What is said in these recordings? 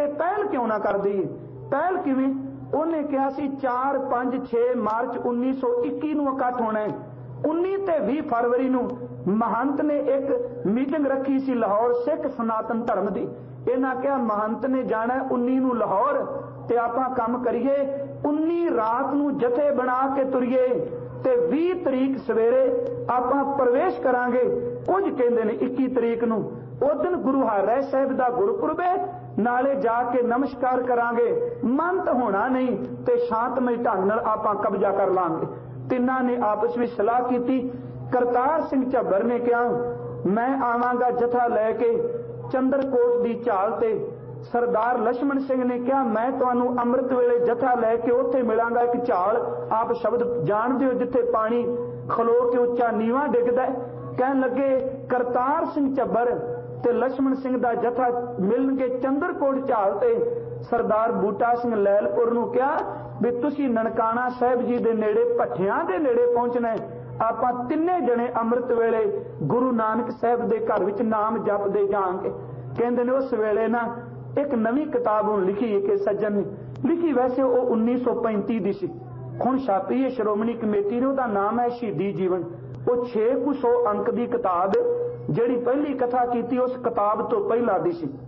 पहल क्यों ना कर दईए। पहल किवें? ਉਹਨੇ ਕਿਹਾ ਸੀ 4, 5, 6 ਮਾਰਚ 1921 ਨੂੰ ਇਕੱਠ ਹੋਣਾ ਹੈ। 19 ਤੇ 20 ਫਰਵਰੀ ਨੂੰ ਮਹੰਤ ਨੇ ਇੱਕ ਮੀਟਿੰਗ ਰੱਖੀ ਸੀ ਲਾਹੌਰ ਸਿੱਖ ਸਨਾਤਨ ਧਰਮ ਦੀ। ਇਹਨਾਂ ਕਿਹਾ ਮਹੰਤ ਨੇ ਜਾਣਾ 19 ਨੂੰ ਲਾਹੌਰ ਤੇ ਆਪਾਂ ਕੰਮ ਕਰੀਏ 19 ਰਾਤ ਨੂੰ ਜਥੇ ਬਣਾ ਕੇ ਤੁਰੀਏ ਤੇ 20 ਤਰੀਕ ਸਵੇਰੇ ਆਪਾਂ ਪ੍ਰਵੇਸ਼ ਕਰਾਂਗੇ। ਕੁਝ ਕਹਿੰਦੇ ਨੇ 21 ਤਰੀਕ ਨੂੰ ਉਸ ਦਿਨ ਗੁਰੂ ਹਰਿ ਸਾਹਿਬ ਦਾ ਗੁਰਪੁਰਬ ਹੈ, ਨਾਲੇ ਜਾ ਕੇ ਨਮਸਕਾਰ ਕਰਾਂਗੇ। ਮੰਤ ਹੋਣਾ ਨਹੀਂ ਤੇ ਸ਼ਾਂਤਮਈ ਢੰਗ ਨਾਲ ਆਪਾਂ ਕਬਜ਼ਾ ਕਰ ਲਾਂਗੇ। ਤਿੰਨਾਂ ਨੇ ਆਪਸ ਵਿੱਚ ਸਲਾਹ ਕੀਤੀ। ਕਰਤਾਰ ਸਿੰਘ ਝੱਬਰ ਨੇ ਕਿਹਾ ਮੈਂ ਆਵਾਂਗਾ ਜਥਾ ਲੈ ਕੇ ਚੰਦਰਕੋਟ ਦੀ ਝਾਲ ਤੇ। ਸਰਦਾਰ ਲక్ష్మణ ਸਿੰਘ ਨੇ ਕਿਹਾ ਮੈਂ ਤੁਹਾਨੂੰ ਅੰਮ੍ਰਿਤ ਵੇਲੇ ਜਥਾ ਲੈ ਕੇ ਉੱਥੇ ਮਿਲਾਂਗਾ ਇੱਕ ਝਾਲ, ਆਪ ਸ਼ਬਦ ਜਾਣਦੇ ਹੋ ਜਿੱਥੇ ਪਾਣੀ ਖਲੋ ਕੇ ਉੱਚਾ ਨੀਵਾਂ ਡਿੱਗਦਾ। ਕਹਿਣ ਲੱਗੇ ਕਰਤਾਰ ਸਿੰਘ ਝੱਬਰ ਤੇ ਲక్ష్మణ ਸਿੰਘ ਦਾ ਜਥਾ ਮਿਲਣਗੇ ਚੰਦਰਕੋਟ ਝਾਲ ਤੇ। ਸਰਦਾਰ ਬੂਟਾ ਸਿੰਘ ਲੈਲਪੁਰ ਨੂੰ ਕਿਹਾ ਵੀ ਤੁਸੀਂ ਨਨਕਾਣਾ ਸਾਹਿਬ ਜੀ ਦੇ ਨੇੜੇ ਭੱਠਿਆਂ ਦੇ ਨੇੜੇ ਪਹੁੰਚਣਾ ਹੈ। ਆਪਾਂ ਤਿੰਨੇ ਜਣੇ ਅੰਮ੍ਰਿਤ ਵੇਲੇ ਗੁਰੂ ਨਾਨਕ ਸਾਹਿਬ ਦੇ ਘਰ ਵਿੱਚ ਨਾਮ ਜਪਦੇ ਜਾਵਾਂਗੇ। ਕਹਿੰਦੇ ਨੇ ਉਸ ਵੇਲੇ ਨਾ ਇੱਕ ਨਵੀਂ ਕਿਤਾਬ ਹੁਣ ਲਿਖੀ ਹੈ ਕਿ ਸੱਜਣ ਨੇ ਲਿਖੀ, ਵੈਸੇ ਉਹ 1935 ਦੀ ਸੀ, ਹੁਣ ਛਾਪੀ ਹੈ ਸ਼੍ਰੋਮਣੀ ਕਮੇਟੀ ਨੇ। ਉਹਦਾ ਨਾਮ ਹੈ ਸ਼ਹੀਦੀ ਜੀਵਨ। ਉਹ 600 ਅੰਕ ਦੀ ਕਿਤਾਬ ਜਿਹੜੀ ਪਹਿਲੀ ਕਥਾ ਕੀਤੀ ਉਸ ਕਿਤਾਬ ਤੋਂ ਪਹਿਲਾਂ ਦੀ ਸੀ।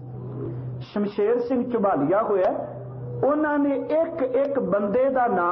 ਸ਼ਮਸ਼ੇਰ ਸਿੰਘ ਝਬਾਲੀਆ ਹੋਇਆ, ਉਹਨਾਂ ਨੇ ਇੱਕ ਇੱਕ ਬੰਦੇ ਦਾ ਨਾਂ,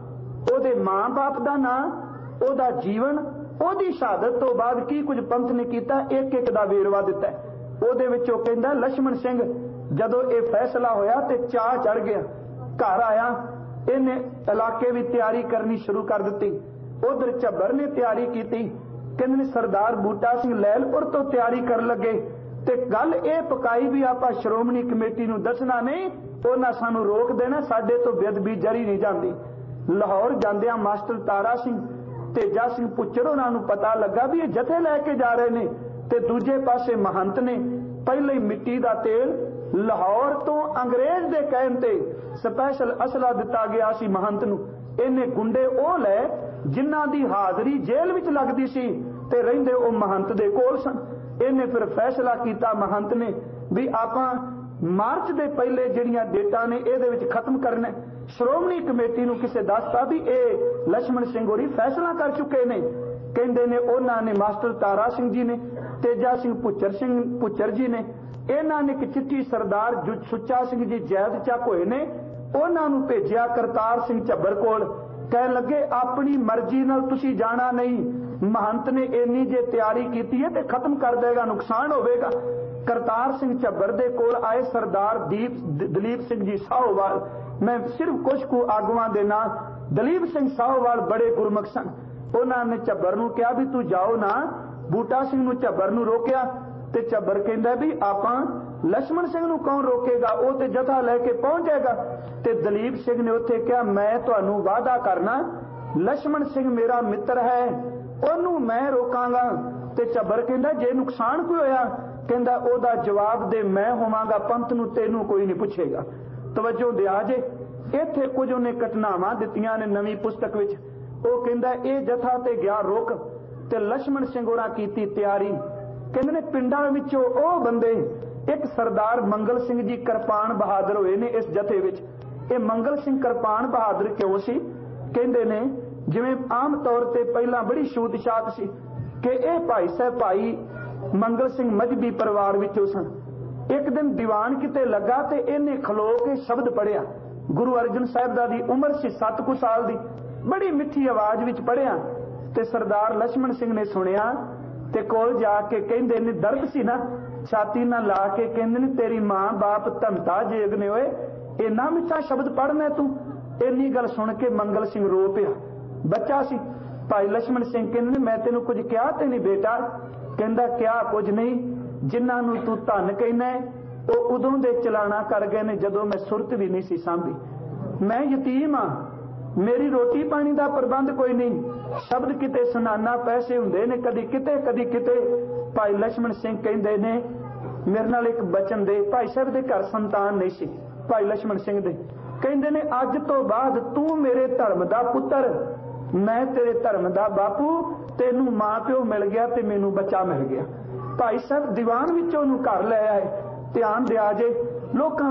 ਉਹਦੇ ਮਾਂ-ਬਾਪ ਦਾ ਨਾਂ, ਉਹਦਾ ਜੀਵਨ, ਉਹਦੀ ਸ਼ਹਾਦਤ ਤੋਂ ਬਾਅਦ ਕੀ ਕੁਝ ਪੰਥ ਨੇ ਕੀਤਾ, ਇੱਕ ਇੱਕ ਦਾ ਵੇਰਵਾ ਦਿੱਤਾ। ਉਹਦੇ ਵਿੱਚ ਉਹ ਕਹਿੰਦਾ ਲక్ష్మణ ਸਿੰਘ ਜਦੋਂ ਇਹ ਫੈਸਲਾ ਹੋਇਆ ਤੇ ਚਾਹ ਚੜ ਗਿਆ, ਘਰ ਆਇਆ, ਇਹਨੇ ਇਲਾਕੇ ਵੀ ਤਿਆਰੀ ਕਰਨੀ ਸ਼ੁਰੂ ਕਰ ਦਿੱਤੀ। ਉਧਰ ਝੱਬਰ ਨੇ ਤਿਆਰੀ ਕੀਤੀ। ਕਹਿੰਦੇ ਨੇ ਸਰਦਾਰ ਬੂਟਾ ਸਿੰਘ ਲੈਲਪੁਰ ਤੋਂ ਤਿਆਰੀ ਕਰਨ ਲੱਗੇ ਤੇ ਗੱਲ ਇਹ ਪਕਾਈ ਵੀ ਆਪਾਂ ਸ਼੍ਰੋਮਣੀ ਕਮੇਟੀ ਨੂੰ ਦੱਸਣਾ ਨਹੀਂ, ਉਹਨਾਂ ਸਾਨੂੰ ਰੋਕ ਦੇਣਾ, ਸਾਡੇ ਤੋਂ ਬੇਅਦਬੀ ਜਰੀ ਨਹੀਂ ਜਾਂਦੀ। ਲਾਹੌਰ ਜਾਂਦਿਆਂ ਮਾਸਟਰ ਤਾਰਾ ਸਿੰਘ ਤੇਜਾ ਸਿੰਘ ਪੁੱਚਰ ਉਹਨਾਂ ਨੂੰ ਪਤਾ ਲੱਗਾ ਵੀ ਇਹ ਜਥੇ ਲੈ ਕੇ ਜਾ ਰਹੇ ਨੇ ਤੇ ਦੂਜੇ ਪਾਸੇ ਮਹੰਤ ਨੇ ਪਹਿਲੇ ਹੀ ਮਿੱਟੀ ਦਾ ਤੇਲ ਲਾਹੌਰ ਤੋਂ ਅੰਗਰੇਜ਼ ਦੇ ਕਹਿਣ ਤੇ ਸਪੈਸ਼ਲ ਅਸਲਾ ਦਿੱਤਾ ਗਿਆ ਸੀ ਮਹੰਤ ਨੂੰ। ਇਹਨੇ ਗੁੰਡੇ ਉਹ ਲੈ ਜਿਨ੍ਹਾਂ ਦੀ ਹਾਜ਼ਰੀ ਜੇਲ੍ਹ ਵਿੱਚ ਲੱਗਦੀ ਸੀ ਤੇ ਰਹਿੰਦੇ ਉਹ ਮਹੰਤ ਦੇ ਕੋਲ ਸਨ। ਇਹਨੇ ਫਿਰ ਫੈਸਲਾ ਕੀਤਾ ਮਹੰਤ ਨੇ ਵੀ ਆਪਾਂ ਮਾਰਚ ਦੇ ਪਹਿਲੇ ਜਿਹੜੀਆਂ ਡੇਟਾਂ ਨੇ ਇਹਦੇ ਵਿੱਚ ਖਤਮ ਕਰਨਾ। ਸ਼੍ਰੋਮਣੀ ਕਮੇਟੀ ਨੂੰ ਕਿਸੇ ਦੱਸਤਾ ਵੀ ਇਹ ਲక్ష్మణ ਸਿੰਘ ਹੋਰੀ ਫੈਸਲਾ ਕਰ ਚੁੱਕੇ ਨੇ। ਕਹਿੰਦੇ ਨੇ ਉਹਨਾਂ ਨੇ ਮਾਸਟਰ ਤਾਰਾ ਸਿੰਘ ਜੀ ਨੇ, ਤੇਜਾ ਸਿੰਘ ਪੁੱਚਰ ਜੀ ਨੇ, ਇਹਨਾਂ ਨੇ ਇੱਕ ਚਿੱਠੀ ਸਰਦਾਰ ਸੁੱਚਾ ਸਿੰਘ ਜੀ ਜੈਦ ਚੱਕ ਹੋਏ ਨੇ, ਉਹਨਾਂ ਨੂੰ ਭੇਜਿਆ ਕਰਤਾਰ ਸਿੰਘ ਝੱਬਰ ਕੋਲ। ਕਹਿਣ ਲੱਗੇ ਆਪਣੀ ਮਰਜ਼ੀ ਨਾਲ ਤੁਸੀਂ ਜਾਣਾ ਨਹੀਂ, ਮਹੰਤ ਨੇ ਇੰਨੀ ਜੇ ਤਿਆਰੀ ਕੀਤੀ ਹੈ ਤੇ ਖਤਮ ਕਰ ਦੇਗਾ, ਨੁਕਸਾਨ ਹੋਵੇਗਾ। ਕਰਤਾਰ ਸਿੰਘ ਝੱਬਰ ਦੇ ਕੋਲ ਆਏ ਸਰਦਾਰ ਦਲੀਪ ਸਿੰਘ ਜੀ ਸਾਹੋਵਾਲ। ਮੈਂ ਸਿਰਫ ਕੁਝ ਕੁ ਆਗੂਆਂ ਦੇ ਨਾਂ, ਦਲੀਪ ਸਿੰਘ ਸਾਹੋਵਾਲ ਬੜੇ ਗੁਰਮੁਖ ਸਨ। ਉਹਨਾਂ ਨੇ ਝੱਬਰ ਨੂੰ ਕਿਹਾ ਵੀ ਤੂੰ ਜਾਓ ਨਾ। ਬੂਟਾ ਸਿੰਘ ਨੂੰ ਝੱਬਰ ਨੂੰ ਰੋਕਿਆ ਤੇ ਝੱਬਰ ਕਹਿੰਦਾ ਵੀ ਆਪਾਂ ਲక్ష్మణ ਸਿੰਘ ਨੂੰ ਕੌਣ ਰੋਕੇਗਾ, ਉਹ ਤੇ ਜਥਾ ਲੈ ਕੇ ਪਹੁੰਚ ਜਾਏਗਾ। ਤੇ ਦਲੀਪ ਸਿੰਘ ਨੇ ਉੱਥੇ ਕਿਹਾ ਮੈਂ ਤੁਹਾਨੂੰ ਵਾਅਦਾ ਕਰਨਾ ਲక్ష్మణ ਸਿੰਘ ਮੇਰਾ ਮਿੱਤਰ ਹੈ, ਉਹਨੂੰ ਮੈਂ ਰੋਕਾਂਗਾ। ਤੇ ਝੱਬਰ ਕਹਿੰਦਾ ਜੇ ਨੁਕਸਾਨ ਕੋਈ ਹੋਇਆ, ਕਹਿੰਦਾ ਉਹਦਾ ਜਵਾਬ ਦੇ ਮੈਂ ਹੋਵਾਂਗਾ, ਪੰਥ ਨੂੰ ਤੈਨੂੰ ਕੋਈ ਨਹੀਂ ਪੁੱਛੇਗਾ। ਤਵੱਜੋ ਦਿਆ ਜੇ, ਇੱਥੇ ਕੁਝ ਉਹਨੇ ਘਟਨਾਵਾਂ ਦਿੱਤੀਆਂ ਨੇ ਨਵੀਂ ਪੁਸਤਕ ਵਿੱਚ। ਉਹ ਕਹਿੰਦਾ ਇਹ ਜਥਾ ਤੇ ਗਿਆ ਰੁਕ ਤੇ ਲక్ష్మణ ਸਿੰਘ ਹੋਰਾਂ ਕੀਤੀ ਤਿਆਰੀ। ਕਹਿੰਦੇ ਨੇ ਪਿੰਡਾਂ ਵਿੱਚੋਂ ਉਹ ਬੰਦੇ, ਇੱਕ ਸਰਦਾਰ ਮੰਗਲ ਸਿੰਘ ਜੀ ਕਿਰਪਾਨ ਬਹਾਦਰ ਹੋਏ ਨੇ ਇਸ ਜਥੇ ਵਿੱਚ। ਇਹ ਮੰਗਲ ਸਿੰਘ ਕਿਰਪਾਨ ਬਹਾਦਰ ਕਿਉਂ ਸੀ? ਕਹਿੰਦੇ ਨੇ ਜਿਵੇਂ ਆਮ ਤੌਰ ਤੇ ਪਹਿਲਾਂ ਬੜੀ ਛੂਤ ਛਾਤ ਸੀ ਕਿ ਇਹ ਭਾਈ ਸਾਹਿਬ ਭਾਈ ਮੰਗਲ ਸਿੰਘ ਮਜਬੀ ਪਰਿਵਾਰ ਵਿੱਚੋਂ ਸਨ। ਇੱਕ ਦਿਨ ਦੀਵਾਨ ਕਿਤੇ ਲੱਗਾ ਤੇ ਇਹਨੇ ਖਲੋ ਕੇ ਸ਼ਬਦ ਪੜਿਆ। ਗੁਰੂ ਅਰਜਨ ਸਾਹਿਬ ਦਾ ਦੀ ਉਮਰ ਸੀ 7 ਕੁ ਸਾਲ ਦੀ, ਬੜੀ ਮਿੱਠੀ ਆਵਾਜ਼ ਵਿੱਚ ਪੜਿਆ ਤੇ ਸਰਦਾਰ ਲక్ష్మణ ਸਿੰਘ ਨੇ ਸੁਣਿਆ ਤੇ ਕੋਲ ਜਾ ਕੇ ਕਹਿੰਦੇ ਨੇ ਦਰਦ ਸੀ ਨਾ, ਛਾਤੀ ਨਾਲ ਲਾ ਕੇ ਕਹਿੰਦੇ ਨੇ ਤੇਰੀ ਮਾਂ ਬਾਪ ਧੰਤਾ ਜੇਗਨੇ ਹੋਏ, ਇੰਨਾ ਮਿੱਠਾ ਸ਼ਬਦ ਪੜਨਾ ਤੂੰ। ਇੰਨੀ ਗੱਲ ਸੁਣ ਕੇ ਮੰਗਲ ਸਿੰਘ ਰੋ ਪਿਆ, ਬੱਚਾ ਸੀ। ਭਾਈ ਲక్ష్మణ ਸਿੰਘ ਕਹਿੰਦੇ ਨੇ ਮੈਂ ਤੈਨੂੰ ਕੁਝ ਕਿਹਾ ਤੇ ਨਹੀਂ ਬੇਟਾ? ਕਹਿੰਦਾ ਕਿਹਾ ਕੁਝ ਨਹੀਂ, ਜਿਨ੍ਹਾਂ ਨੂੰ ਤੂੰ ਧੰਨ ਕਹਿੰਦਾ ਉਹ ਉਦੋਂ ਦੇ ਚਲਾਣਾ ਕਰ ਗਏ ਨੇ ਜਦੋਂ ਮੈਂ ਸੁਰਤ ਵੀ ਨਹੀਂ ਸੀ ਸਾਂਭੀ। ਮੈਂ ਯਤੀਮ ਆ, ਮੇਰੀ ਰੋਟੀ ਪਾਣੀ ਦਾ ਪ੍ਰਬੰਧ ਕੋਈ ਨਹੀਂ, ਸ਼ਬਦ ਕਿਤੇ ਸੁਨਾਨਾ ਪੈਸੇ ਹੁੰਦੇ ਨੇ ਕਦੀ ਕਿਤੇ ਕਦੀ ਕਿਤੇ। ਭਾਈ ਲక్ష్మణ ਸਿੰਘ ਕਹਿੰਦੇ ਨੇ ਮੇਰੇ ਨਾਲ ਇੱਕ ਬਚਨ ਦੇ। ਭਾਈ ਸਾਹਿਬ ਦੇ ਘਰ ਸੰਤਾਨ ਨਹੀਂ ਸੀ ਭਾਈ ਲక్ష్మణ ਸਿੰਘ ਦੇ। ਕਹਿੰਦੇ ਨੇ ਅੱਜ ਤੋਂ ਬਾਅਦ ਤੂੰ ਮੇਰੇ ਧਰਮ ਦਾ ਪੁੱਤਰ, ਮੈਂ ਤੇਰੇ ਧਰਮ ਦਾ ਬਾਪੂ, ਤੈਨੂੰ ਮਾਂ ਪਿਓ ਮਿਲ ਗਿਆ ਤੇ ਮੈਨੂੰ ਬੱਚਾ ਮਿਲ ਗਿਆ। ਭਾਈ ਸਾਹਿਬ ਦੀਵਾਨ ਵਿੱਚੋਂ ਉਹਨੂੰ ਘਰ ਲੈ ਆਏ। ਧਿਆਨ ਦਿਆ ਜੇ, ਲੋਕਾਂ ਵਿਰੋਧ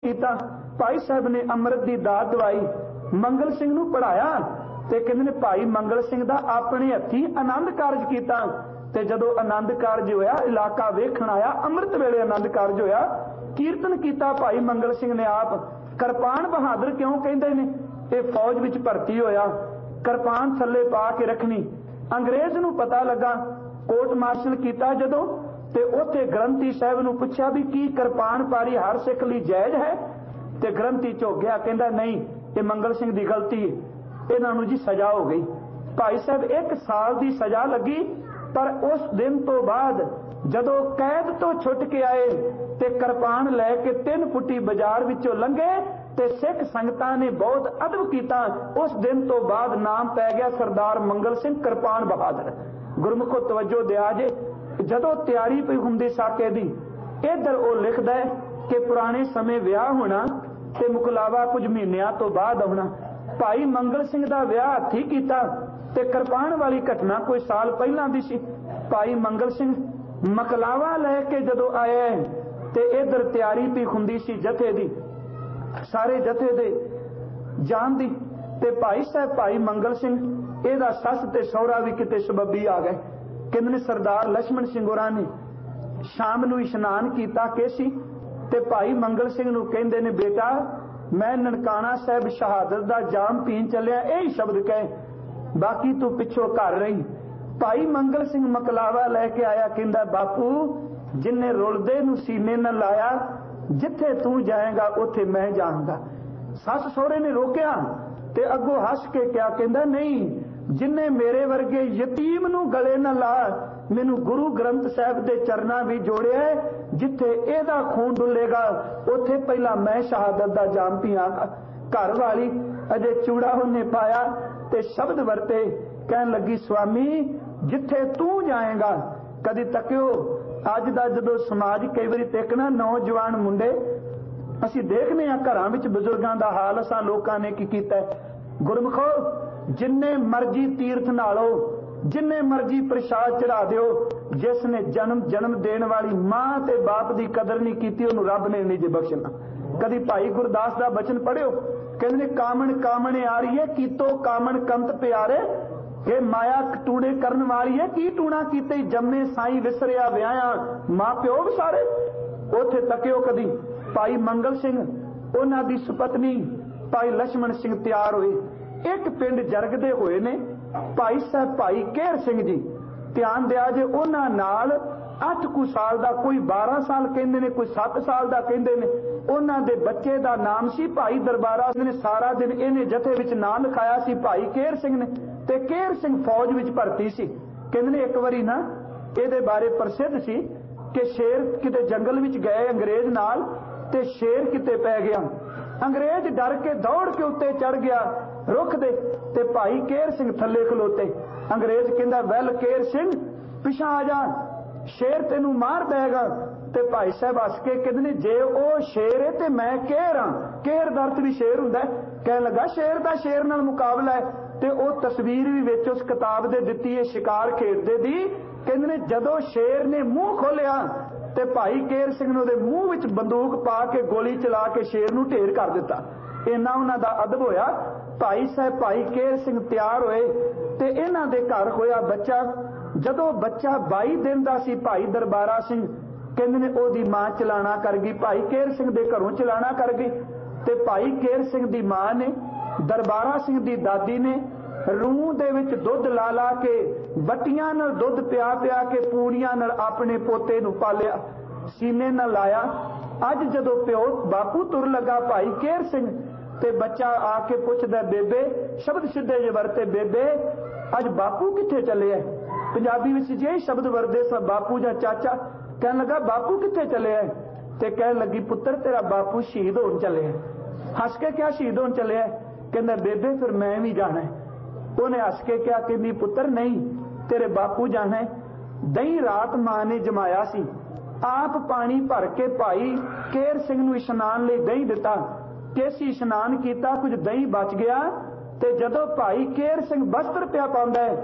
ਕੀਤਾ। ਭਾਈ ਸਾਹਿਬ ਨੇ ਅੰਮ੍ਰਿਤ ਦੀ ਦਾਤ ਦਵਾਈ, ਮੰਗਲ ਸਿੰਘ ਨੂੰ ਪੜਾਇਆ ਤੇ ਕਹਿੰਦੇ ਨੇ ਭਾਈ ਮੰਗਲ ਸਿੰਘ ਦਾ ਆਪਣੇ ਹੱਥੀ ਆਨੰਦ ਕਾਰਜ ਕੀਤਾ। ਤੇ ਜਦੋਂ ਆਨੰਦ ਕਾਰਜ ਹੋਇਆ, ਇਲਾਕਾ ਵੇਖਣ ਆਇਆ, ਅੰਮ੍ਰਿਤ ਵੇਲੇ ਆਨੰਦ ਕਾਰਜ ਹੋਇਆ, ਕੀਰਤਨ ਕੀਤਾ ਭਾਈ ਮੰਗਲ ਸਿੰਘ ਨੇ ਆਪ। ਕਿਰਪਾਨ ਬਹਾਦਰ ਕਿਉਂ ਕਹਿੰਦੇ ਨੇ? ਇਹ ਫੌਜ ਵਿੱਚ ਭਰਤੀ ਹੋਇਆ, ਕਿਰਪਾਨ ਥੱਲੇ ਪਾ ਕੇ ਰੱਖਣੀ। ਅੰਗਰੇਜ਼ ਨੂੰ ਪਤਾ ਲੱਗਾ, ਕੋਰਟ ਮਾਰਸ਼ਲ ਕੀਤਾ ਜਦੋਂ, ਤੇ ਉੱਥੇ ਗ੍ਰੰਥੀ ਸਾਹਿਬ ਨੂੰ ਪੁੱਛਿਆ ਵੀ ਕੀ ਕਿਰਪਾਨ ਪਾਰੀ ਹਰ ਸਿੱਖ ਲਈ ਜਾਇਜ਼ ਹੈ? ਤੇ ਗ੍ਰੰਥੀ ਝੁਕ ਗਿਆ, ਕਹਿੰਦਾ ਨਹੀਂ, ਇਹ ਮੰਗਲ ਸਿੰਘ ਦੀ ਗਲਤੀ ਹੈ, ਇਹਨਾਂ ਨੂੰ ਜੀ ਸਜ਼ਾ ਹੋ ਗਈ। ਭਾਈ ਸਾਹਿਬ 1 ਸਾਲ ਦੀ ਸਜ਼ਾ ਲੱਗੀ। ਪਰ ਉਸ ਦਿਨ ਤੋਂ ਬਾਅਦ ਜਦੋਂ ਕੈਦ ਤੋਂ ਛੁੱਟ ਕੇ ਆਏ ਤੇ ਕਿਰਪਾਨ ਲੈ ਕੇ 3 ਫੁੱਟੀ ਬਾਜ਼ਾਰ ਵਿੱਚੋਂ ਲੰਘੇ ਤੇ ਸਿੱਖ ਸੰਗਤਾਂ ਨੇ ਬਹੁਤ ਅਦਬ ਕੀਤਾ। ਉਸ ਦਿਨ ਤੋਂ ਬਾਅਦ ਨਾਮ ਪੈ ਗਿਆ ਸਰਦਾਰ ਮੰਗਲ ਸਿੰਘ ਕਿਰਪਾਨ ਬਹਾਦਰ। ਗੁਰਮੁਖੋ ਤਵੱਜੋ ਦਿਆ ਜੇ। ਜਦੋਂ ਤਿਆਰੀ ਪਈ ਹੁੰਦੀ ਸਾਕੇ ਦੀ, ਇੱਧਰ ਉਹ ਲਿਖਦਾ ਹੈ ਕਿ ਪੁਰਾਣੇ ਸਮੇਂ ਵਿਆਹ ਹੋਣਾ ਤੇ ਮੁਕਲਾਵਾ ਕੁਝ ਮਹੀਨਿਆਂ ਤੋਂ ਬਾਅਦ ਆਉਣਾ। ਭਾਈ ਮੰਗਲ ਸਿੰਘ ਦਾ ਵਿਆਹ ਹੱਥੀ ਕੀਤਾ ਤੇ ਕਿਰਪਾਨ ਵਾਲੀ ਘਟਨਾ ਕੋਈ ਸਾਲ ਪਹਿਲਾਂ ਦੀ ਸੀ। ਭਾਈ ਮੰਗਲ ਸਿੰਘ ਮਕਲਾਵਾ ਲੈ ਕੇ ਜਦੋਂ ਆਇਆ ਤੇ ਇੱਧਰ ਤਿਆਰੀ ਪਈ ਹੁੰਦੀ ਸੀ ਜਥੇ ਦੀ, ਸਾਰੇ ਜਥੇ ਦੇ ਜਾਣ ਦੀ। ਤੇ ਭਾਈ ਸਾਹਿਬ ਭਾਈ ਮੰਗਲ ਸਿੰਘ, ਇਹਦਾ ਸੱਸ ਤੇ ਸਹੁਰਾ ਵੀ ਕਿਤੇ ਸਬੱਬੀ ਆ ਗਏ। ਕਹਿੰਦੇ ਨੇ ਸਰਦਾਰ ਲਛਮਣ ਸਿੰਘ ਹੋਰਾਂ ਨੇ ਸ਼ਾਮ ਨੂੰ ਇਸ਼ਨਾਨ ਕੀਤਾ ਕੇਸੀ ਤੇ ਭਾਈ ਮੰਗਲ ਸਿੰਘ ਨੂੰ ਕਹਿੰਦੇ ਨੇ, ਬੇਟਾ ਮੈਂ ਨਨਕਾਣਾ ਸਾਹਿਬ ਸ਼ਹਾਦਤ ਦਾ ਜਾਮ ਪੀਣ ਚੱਲਿਆ, ਇਹ ਸ਼ਬਦ ਕਹੇ, ਬਾਕੀ ਤੂੰ ਪਿੱਛੋਂ ਘਰ ਰਹੀ। ਭਾਈ ਮੰਗਲ ਸਿੰਘ ਮਕਲਾਵਾ ਲੈ ਕੇ ਆਇਆ, ਕਹਿੰਦਾ ਬਾਪੂ ਜਿੰਨੇ ਰੁਲਦੇ ਨੂੰ ਸੀਨੇ ਨਾਲ ਲਾਇਆ, ਜਿੱਥੇ ਤੂੰ ਜਾਏਗਾ ਉੱਥੇ ਮੈਂ ਜਾਵਾਂਗਾ। ਸੱਸ ਸਹੁਰੇ ਨੇ ਰੋਕਿਆ ਤੇ ਅੱਗੋਂ ਹੱਸ ਕੇ ਕਿਹਾ, ਕਹਿੰਦਾ ਨਹੀਂ, ਜਿੰਨੇ ਮੇਰੇ ਵਰਗੇ ਯਤੀਮ ਨੂੰ ਗਲੇ ਨਾਲ ਲਾ, ਮੈਨੂੰ ਗੁਰੂ ਗ੍ਰੰਥ ਸਾਹਿਬ ਦੇ ਚਰਨਾਂ ਵੀ ਜੋੜਿਆ, ਜਿੱਥੇ ਇਹਦਾ ਖੂਨ ਡੁੱਲੇਗਾ ਉੱਥੇ ਪਹਿਲਾਂ ਮੈਂ ਸ਼ਹਾਦਤ ਦਾ ਜਾਮ ਪੀਵਾਂਗਾ। ਘਰ ਵਾਲੀ ਅਜੇ ਚੂੜਾ ਉਹਨੇ ਪਾਇਆ ਤੇ ਸ਼ਬਦ ਵਰਤੇ, ਕਹਿਣ ਲੱਗੀ, ਸਵਾਮੀ ਜਿੱਥੇ ਤੂੰ ਜਾਏਗਾ। ਕਦੀ ਤੱਕਿਓ ਅੱਜ ਦਾ ਜਦੋਂ ਸਮਾਜ ਕਈ ਵਾਰੀ ਦੇਖਣਾ, ਨੌਜਵਾਨ ਮੁੰਡੇ ਅਸੀਂ ਦੇਖਦੇ ਹਾਂ ਘਰਾਂ ਵਿੱਚ ਬਜ਼ੁਰਗਾਂ ਦਾ ਹਾਲ, ਅਸਾਂ ਲੋਕਾਂ ਨੇ ਕੀ ਕੀਤਾ। ਗੁਰਮੁਖੋ ਜਿੰਨੇ ਮਰਜੀ ਤੀਰਥ ਨਾਲੋ, ਜਿੰਨੇ ਮਰਜੀ ਪ੍ਰਸ਼ਾਦ ਚੜਾ ਦਿਓ, ਜਿਸ ਨੇ ਜਨਮ ਦੇਣ ਵਾਲੀ ਮਾਂ ਤੇ ਬਾਪ ਦੀ ਕਦਰ ਨਹੀਂ ਕੀਤੀ, ਉਹਨੂੰ ਰੱਬ ਨੇ ਨਹੀਂ ਜੇ ਬਖਸ਼ਣਾ। ਕਦੀ ਭਾਈ ਗੁਰਦਾਸ ਦਾ ਬਚਨ ਪੜਿਓ, ਕਹਿੰਦੇ ਨੇ ਕਾਮਣ ਕਾਮਣੇ ਆ ਰਹੀ ਹੈ, ਕੀਤੋ ਕਾਮਣ ਕੰਤ ਪਿਆਰੇ, ਇਹ ਮਾਇਆ ਟੂਣੇ ਕਰਨ ਵਾਲੀ ਹੈ, ਕੀ ਟੂਣਾ ਕੀਤੇ ਜੰਮੇ ਸਾਈ ਵਿਸਰਿਆ ਵਿਆਹਾਂ, ਮਾਂ ਪਿਓ ਵੀ ਸਾਰੇ। ਉੱਥੇ ਤੱਕਿਓ ਕਦੀ ਭਾਈ ਮੰਗਲ ਸਿੰਘ, ਉਹਨਾਂ ਦੀ ਸੁਪਤਨੀ ਭਾਈ ਲਛਮਣ ਸਿੰਘ ਤਿਆਰ ਹੋਏ, ਇੱਕ ਪਿੰਡ ਜਰਗਦੇ ਹੋਏ ਨੇ। ਭਾਈ ਸਾਹਿਬ ਭਾਈ ਕੇਹਰ ਸਿੰਘ ਜੀ, ਧਿਆਨ ਦਿਆ ਜੇ, ਉਹਨਾਂ ਨਾਲ 8 ਕੁ ਸਾਲ ਦਾ, ਕੋਈ 12 ਸਾਲ ਕਹਿੰਦੇ ਨੇ, ਕੋਈ 7 ਸਾਲ ਦਾ ਕਹਿੰਦੇ ਨੇ, ਉਹਨਾਂ ਦੇ ਬੱਚੇ ਦਾ ਨਾਮ ਸੀ ਭਾਈ ਦਰਬਾਰਾ ਨੇ। ਸਾਰਾ ਦਿਨ ਇਹਨੇ ਜਥੇ ਵਿੱਚ ਨਾਂ ਲਿਖਾਇਆ ਸੀ ਭਾਈ ਕੇਹਰ ਸਿੰਘ ਨੇ, ਤੇ ਕੇਹਰ ਸਿੰਘ ਫੌਜ ਵਿੱਚ ਭਰਤੀ ਸੀ। ਕਹਿੰਦੇ ਨੇ ਇੱਕ ਵਾਰੀ ਨਾ ਇਹਦੇ ਬਾਰੇ ਪ੍ਰਸਿੱਧ ਸੀ ਕਿ ਸ਼ੇਰ ਕਿਤੇ ਜੰਗਲ ਵਿੱਚ ਗਏ ਅੰਗਰੇਜ਼ ਨਾਲ, ਤੇ ਸ਼ੇਰ ਕਿਤੇ ਪੈ ਗਿਆ। ਅੰਗਰੇਜ਼ ਡਰ ਕੇ ਦੌੜ ਕੇ ਉੱਤੇ ਚੜ ਗਿਆ ਰੁੱਖ ਦੇ, ਤੇ ਭਾਈ ਕੇਹਰ ਸਿੰਘ ਥੱਲੇ ਖਲੋਤੇ। ਅੰਗਰੇਜ਼ ਕਹਿੰਦਾ, ਵੈਲ ਕੇਹਰ ਸਿੰਘ ਪਿਛਾਂ ਆ ਜਾ, ਸ਼ੇਰ ਤੈਨੂੰ ਮਾਰ ਦੇਗਾ। ਤੇ ਭਾਈ ਸਾਹਿਬ ਹੱਸ ਕੇ ਕਹਿੰਦੇ ਨੇ, ਜੇ ਉਹ ਸ਼ੇਰ ਹੈ ਤੇ ਮੈਂ ਕੇਹਰ ਹਾਂ, ਕੇਹਰ ਦਾ ਅਰਥ ਵੀ ਸ਼ੇਰ ਹੁੰਦਾ। ਕਹਿਣ ਲੱਗਾ, ਸ਼ੇਰ ਦਾ ਸ਼ੇਰ ਨਾਲ ਮੁਕਾਬਲਾ ਹੈ। ਤੇ ਉਹ ਤਸਵੀਰ ਵੀ ਵਿੱਚ ਉਸ ਕਿਤਾਬ ਦੇ ਦਿੱਤੀ ਹੈ, ਸ਼ਿਕਾਰ ਖੇਡਦੇ ਦੀ। ਕਹਿੰਦੇ ਨੇ ਜਦੋਂ ਸ਼ੇਰ ਨੇ ਮੂੰਹ ਖੋਲਿਆ ਤੇ ਭਾਈ ਕੇਹਰ ਸਿੰਘ ਨੇ ਉਹਦੇ ਮੂੰਹ ਵਿੱਚ ਬੰਦੂਕ ਪਾ ਕੇ ਗੋਲੀ ਚਲਾ ਕੇ ਸ਼ੇਰ ਨੂੰ ਢੇਰ ਕਰ ਦਿੱਤਾ। ਇੰਨਾ ਉਹਨਾਂ ਦਾ ਅਦਬ ਹੋਇਆ। ਭਾਈ ਸਾਹਿਬ ਭਾਈ ਕੇਹਰ ਸਿੰਘ ਤਿਆਰ ਹੋਏ ਤੇ ਇਹਨਾਂ ਦੇ ਘਰ ਹੋਇਆ ਬੱਚਾ। ਜਦੋਂ ਬੱਚਾ 22 ਦਿਨ ਦਾ ਸੀ, ਭਾਈ ਦਰਬਾਰਾ ਸਿੰਘ ਕਹਿੰਦੇ ਨੇ ਉਹਦੀ ਮਾਂ ਚਲਾਣਾ ਕਰ ਗਈ, ਭਾਈ ਕੇਹਰ ਸਿੰਘ ਦੇ ਘਰੋਂ ਚਲਾਣਾ ਕਰ ਗਈ। ਤੇ ਭਾਈ ਕੇਹਰ ਸਿੰਘ ਦੀ ਮਾਂ ਨੇ, ਦਰਬਾਰਾ ਸਿੰਘ ਦੀ ਦਾਦੀ ਨੇ ਰੂਹ ਦੇ ਵਿੱਚ ਦੁੱਧ ਲਾ ਲਾ ਕੇ, ਬੱਟੀਆਂ ਨਾਲ ਦੁੱਧ ਪਿਆ ਪਿਆ ਕੇ, ਪੂੜੀਆਂ ਨਾਲ ਆਪਣੇ ਪੋਤੇ ਨੂੰ ਪਾਲਿਆ, ਸੀਨੇ ਨਾਲ ਲਾਇਆ। ਅੱਜ ਜਦੋਂ ਪਿਓ ਬਾਪੂ ਤੁਰ ਲੱਗਾ ਭਾਈ ਕੇਹਰ ਸਿੰਘ, ਤੇ ਬੱਚਾ ਆ ਕੇ ਪੁੱਛਦਾ, ਬੇਬੇ, ਸ਼ਬਦ ਸਿੱਧੇ ਜਿਹੇ ਵਰਤੇ, ਬੇਬੇ ਅੱਜ ਬਾਪੂ ਕਿੱਥੇ ਚੱਲਿਆ? ਪੰਜਾਬੀ ਵਿੱਚ ਜੇ ਸ਼ਬਦ ਵਰਦੇ ਸਭ ਬਾਪੂ ਜਾਂ ਚਾਚਾ। ਕਹਿਣ ਲੱਗਾ, ਬਾਪੂ ਕਿੱਥੇ ਚੱਲਿਆ? ਤੇ ਕਹਿਣ ਲੱਗੀ, ਪੁੱਤਰ ਤੇਰਾ ਬਾਪੂ ਸ਼ਹੀਦ ਹੋਣ ਚੱਲਿਆ। ਹੱਸ ਕੇ ਕਿਹਾ, ਸ਼ਹੀਦ ਹੋਣ ਚੱਲਿਆ? ਕਹਿੰਦਾ, ਬੇਬੇ ਫਿਰ ਮੈਂ ਵੀ ਜਾਣਾ। ਉਹਨੇ ਹੱਸ ਕੇ ਕਿਹਾ, ਕਹਿੰਦੀ, ਪੁੱਤਰ ਨਹੀਂ, ਤੇਰੇ ਬਾਪੂ ਜਾਣਾ। ਦਹੀਂ ਰਾਤ ਮਾਂ ਨੇ ਜਮਾਇਆ ਸੀ, ਆਪ ਪਾਣੀ ਭਰ ਕੇ ਭਾਈ ਕੇਹਰ ਸਿੰਘ ਨੂੰ ਇਸ਼ਨਾਨ ਲਈ ਦਹੀਂ ਦਿੱਤਾ। ਕੇਸੀ ਇਸ਼ਨਾਨ ਕੀਤਾ, ਕੁਝ ਦਹੀਂ ਬਚ ਗਿਆ। ਤੇ ਜਦੋਂ ਭਾਈ ਕੇਹਰ ਸਿੰਘ ਬਸਤਰ ਪਿਆ ਪਾਉਂਦਾ ਹੈ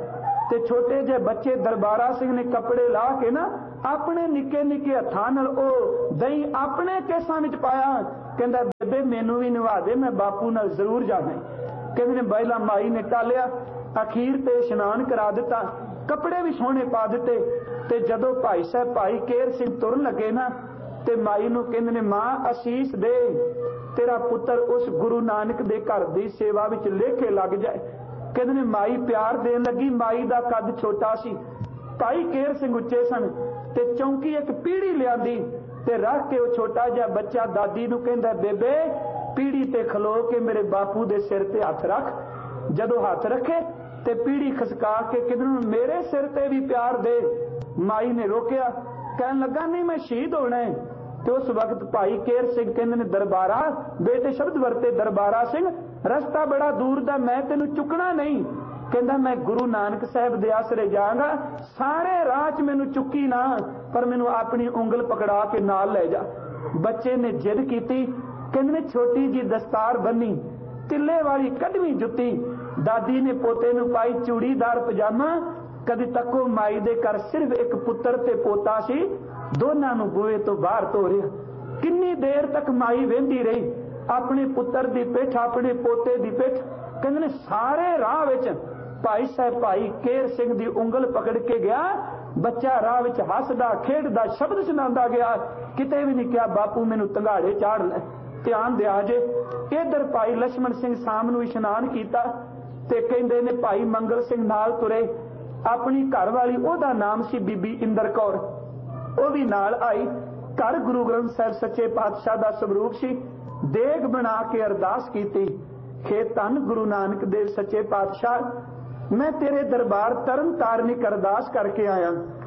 ਤੇ ਛੋਟੇ ਜਿਹੇ ਬੱਚੇ ਦਰਬਾਰਾ ਸਿੰਘ ਨੇ ਕੱਪੜੇ ਲਾ ਕੇ ਨਾ ਆਪਣੇ ਨਿੱਕੇ ਨਿੱਕੇ ਹੱਥਾਂ ਨਾਲ ਉਹ ਦਹੀਂ ਆਪਣੇ ਕੇਸਾਂ ਵਿੱਚ ਪਾਇਆ। ਕਹਿੰਦਾ ਬੇਬੇ ਮੈਨੂੰ ਵੀ ਨਿਭਾ ਦੇ, ਮੈਂ ਬਾਪੂ ਨਾਲ ਜ਼ਰੂਰ ਜਾਣਾ। ਕਹਿੰਦੇ ਨੇ ਪਹਿਲਾਂ ਮਾਈ ਨੇ ਟਾਲਿਆ, ਅਖੀਰ ਤੇ ਇਸ਼ਨਾਨ ਕਰਾ ਦਿੱਤਾ, ਕੱਪੜੇ ਵੀ ਸੋਹਣੇ ਪਾ ਦਿੱਤੇ। ਤੇ ਜਦੋਂ ਭਾਈ ਸਾਹਿਬ ਭਾਈ ਕੇਰ ਸਿੰਘ ਤੁਰਨ ਲੱਗੇ ਨਾ ਤੇ ਮਾਈ ਨੂੰ ਕਹਿੰਦੇ ਨੇ ਮਾਂ ਅਸੀਸ ਦੇ, ਤੇਰਾ ਪੁੱਤਰ ਉਸ ਗੁਰੂ ਨਾਨਕ ਦੇ ਘਰ ਦੀ ਸੇਵਾ ਵਿੱਚ ਲੇਖੇ ਲੱਗ ਜਾਏ। ਕਹਿੰਦੇ ਨੇ ਮਾਈ ਪਿਆਰ ਦੇਣ ਲੱਗੀ। ਮਾਈ ਦਾ ਕੱਦ ਛੋਟਾ ਸੀ, ਭਾਈ ਕੇਰ ਸਿੰਘ ਉੱਚੇ ਸਨ ਤੇ ਚੌਂਕੀ ਇੱਕ ਪੀੜੀ ਲਿਆਂਦੀ ਤੇ ਰੱਖ ਕੇ ਉਹ ਛੋਟਾ ਜਿਹਾ ਬੱਚਾ ਦਾਦੀ ਨੂੰ ਕਹਿੰਦਾ ਬੇਬੇ ਪੀੜੀ ਤੇ ਖਲੋ ਕੇ ਮੇਰੇ ਬਾਪੂ ਦੇ ਸਿਰ ਤੇ ਹੱਥ ਰੱਖ। ਜਦੋਂ ਹੱਥ ਰੱਖੇ ਤੇ ਪੀੜੀ ਖਸਕਾ ਕੇ ਕਹਿੰਦੇ ਮੇਰੇ ਸਿਰ ਤੇ ਵੀ ਪਿਆਰ ਦੇ। ਮਾਈ ਨੇ ਰੋਕਿਆ, ਕਹਿਣ ਲੱਗਾ ਨਹੀਂ ਮੈਂ ਸ਼ਹੀਦ ਹੋਣਾ ਹੈ। ਤੇ ਉਸ ਵਕਤ ਭਾਈ ਕੇਰ ਸਿੰਘ ਕਹਿੰਦੇ ਨੇ ਦਰਬਾਰਾ, ਬੇਟੇ ਸ਼ਬਦ ਵਰਤੇ ਦਰਬਾਰਾ ਸਿੰਘ ਰਸਤਾ ਬੜਾ ਦੂਰ ਦਾ, ਮੈਂ ਤੈਨੂੰ ਚੁੱਕਣਾ ਨਹੀਂ। ਕਹਿੰਦਾ ਮੈਂ ਗੁਰੂ ਨਾਨਕ ਸਾਹਿਬ ਦੇ ਆਸਰੇ ਜਾਵਾਂਗਾ, ਸਾਰੇ ਰਾਹ 'ਚ ਮੈਨੂੰ ਚੁੱਕੀ ਨਾ, ਪਰ ਮੈਨੂੰ ਆਪਣੀ ਉਂਗਲ ਪਕੜਾ ਕੇ ਨਾਲ ਲੈ ਜਾ। ਬੱਚੇ ਨੇ ਜਿੱਦ ਕੀਤੀ। ਕਹਿੰਦੇ ਨੇ ਛੋਟੀ ਜੀ ਦਸਤਾਰ ਬੰਨੀ, ਤਿੱਲੇ ਵਾਲੀ ਕੱਢਵੀਂ ਜੁੱਤੀ, ਦਾਦੀ ਨੇ ਪੋਤੇ ਨੂੰ ਪਾਈ ਚੂੜੀਦਾਰ ਪਜਾਮਾ। ਕਦੀ ਤੱਕੋ ਮਾਈ ਦੇ ਘਰ ਸਿਰਫ ਇੱਕ ਪੁੱਤਰ ਤੇ ਪੋਤਾ ਸੀ, ਦੋਨਾਂ ਨੂੰ ਬੂਹੇ ਤੋਂ ਬਾਹਰ ਤੋਰਿਆ। ਕਿੰਨੀ ਦੇਰ ਤੱਕ ਮਾਈ ਵੇਂਦੀ ਰਹੀ, ਆਪਣੇ ਪੁੱਤਰ ਦੀ ਪਿੱਠ, ਆਪਣੇ ਪੋਤੇ ਦੀ ਪਿੱਠ। ਕਹਿੰਦੇ ਨੇ ਸਾਰੇ ਰਾਹ ਵਿੱਚ ਭਾਈ ਸਾਹਿਬ ਭਾਈ ਕੇਰ ਸਿੰਘ ਦੀ ਉਂਗਲ ਪਕੜ ਕੇ ਗਿਆ। ਬੱਚਾ ਰਾਹ ਵਿੱਚ ਹੱਸਦਾ ਖੇਡਦਾ ਸ਼ਬਦ ਸੁਣਾਉਂਦਾ ਗਿਆ, ਕਿਤੇ ਵੀ ਨਹੀਂ ਕਿਹਾ ਬਾਪੂ ਮੈਨੂੰ ਤੰਗਾੜੇ ਚਾੜ ਲੈ, ਧਿਆਨ ਦਿਆ ਜੇ। ਇਧਰ ਭਾਈ ਲਛਮਣ ਸਿੰਘ ਸ਼ਾਮ ਨੂੰ ਇਸ਼ਨਾਨ ਕੀਤਾ ਤੇ ਕਹਿੰਦੇ ਨੇ ਭਾਈ ਮੰਗਲ ਸਿੰਘ ਨਾਲ ਤੁਰੇ। ਆਪਣੀ ਘਰ ਵਾਲੀ, ਉਹਦਾ ਨਾਮ ਸੀ ਬੀਬੀ ਇੰਦਰ ਕੌਰ, ਉਹ ਵੀ ਨਾਲ ਆਈ। ਘਰ ਗੁਰੂ ਗ੍ਰੰਥ ਸਾਹਿਬ ਸੱਚੇ ਪਾਤਸ਼ਾਹ ਦਾ ਸਰੂਪ ਸੀ। ਦੇਗ ਬਣਾ ਕੇ ਅਰਦਾਸ ਕੀਤੀ, ਖੇ ਧੰਨ ਗੁਰੂ ਨਾਨਕ ਦੇਵ ਸੱਚੇ ਪਾਤਸ਼ਾਹ, ਮੈਂ ਤੇਰੇ ਦਰਬਾਰ ਤਰਨ ਤਾਰਨਿਕ ਅਰਦਾਸ ਕਰਕੇ ਆਇਆ,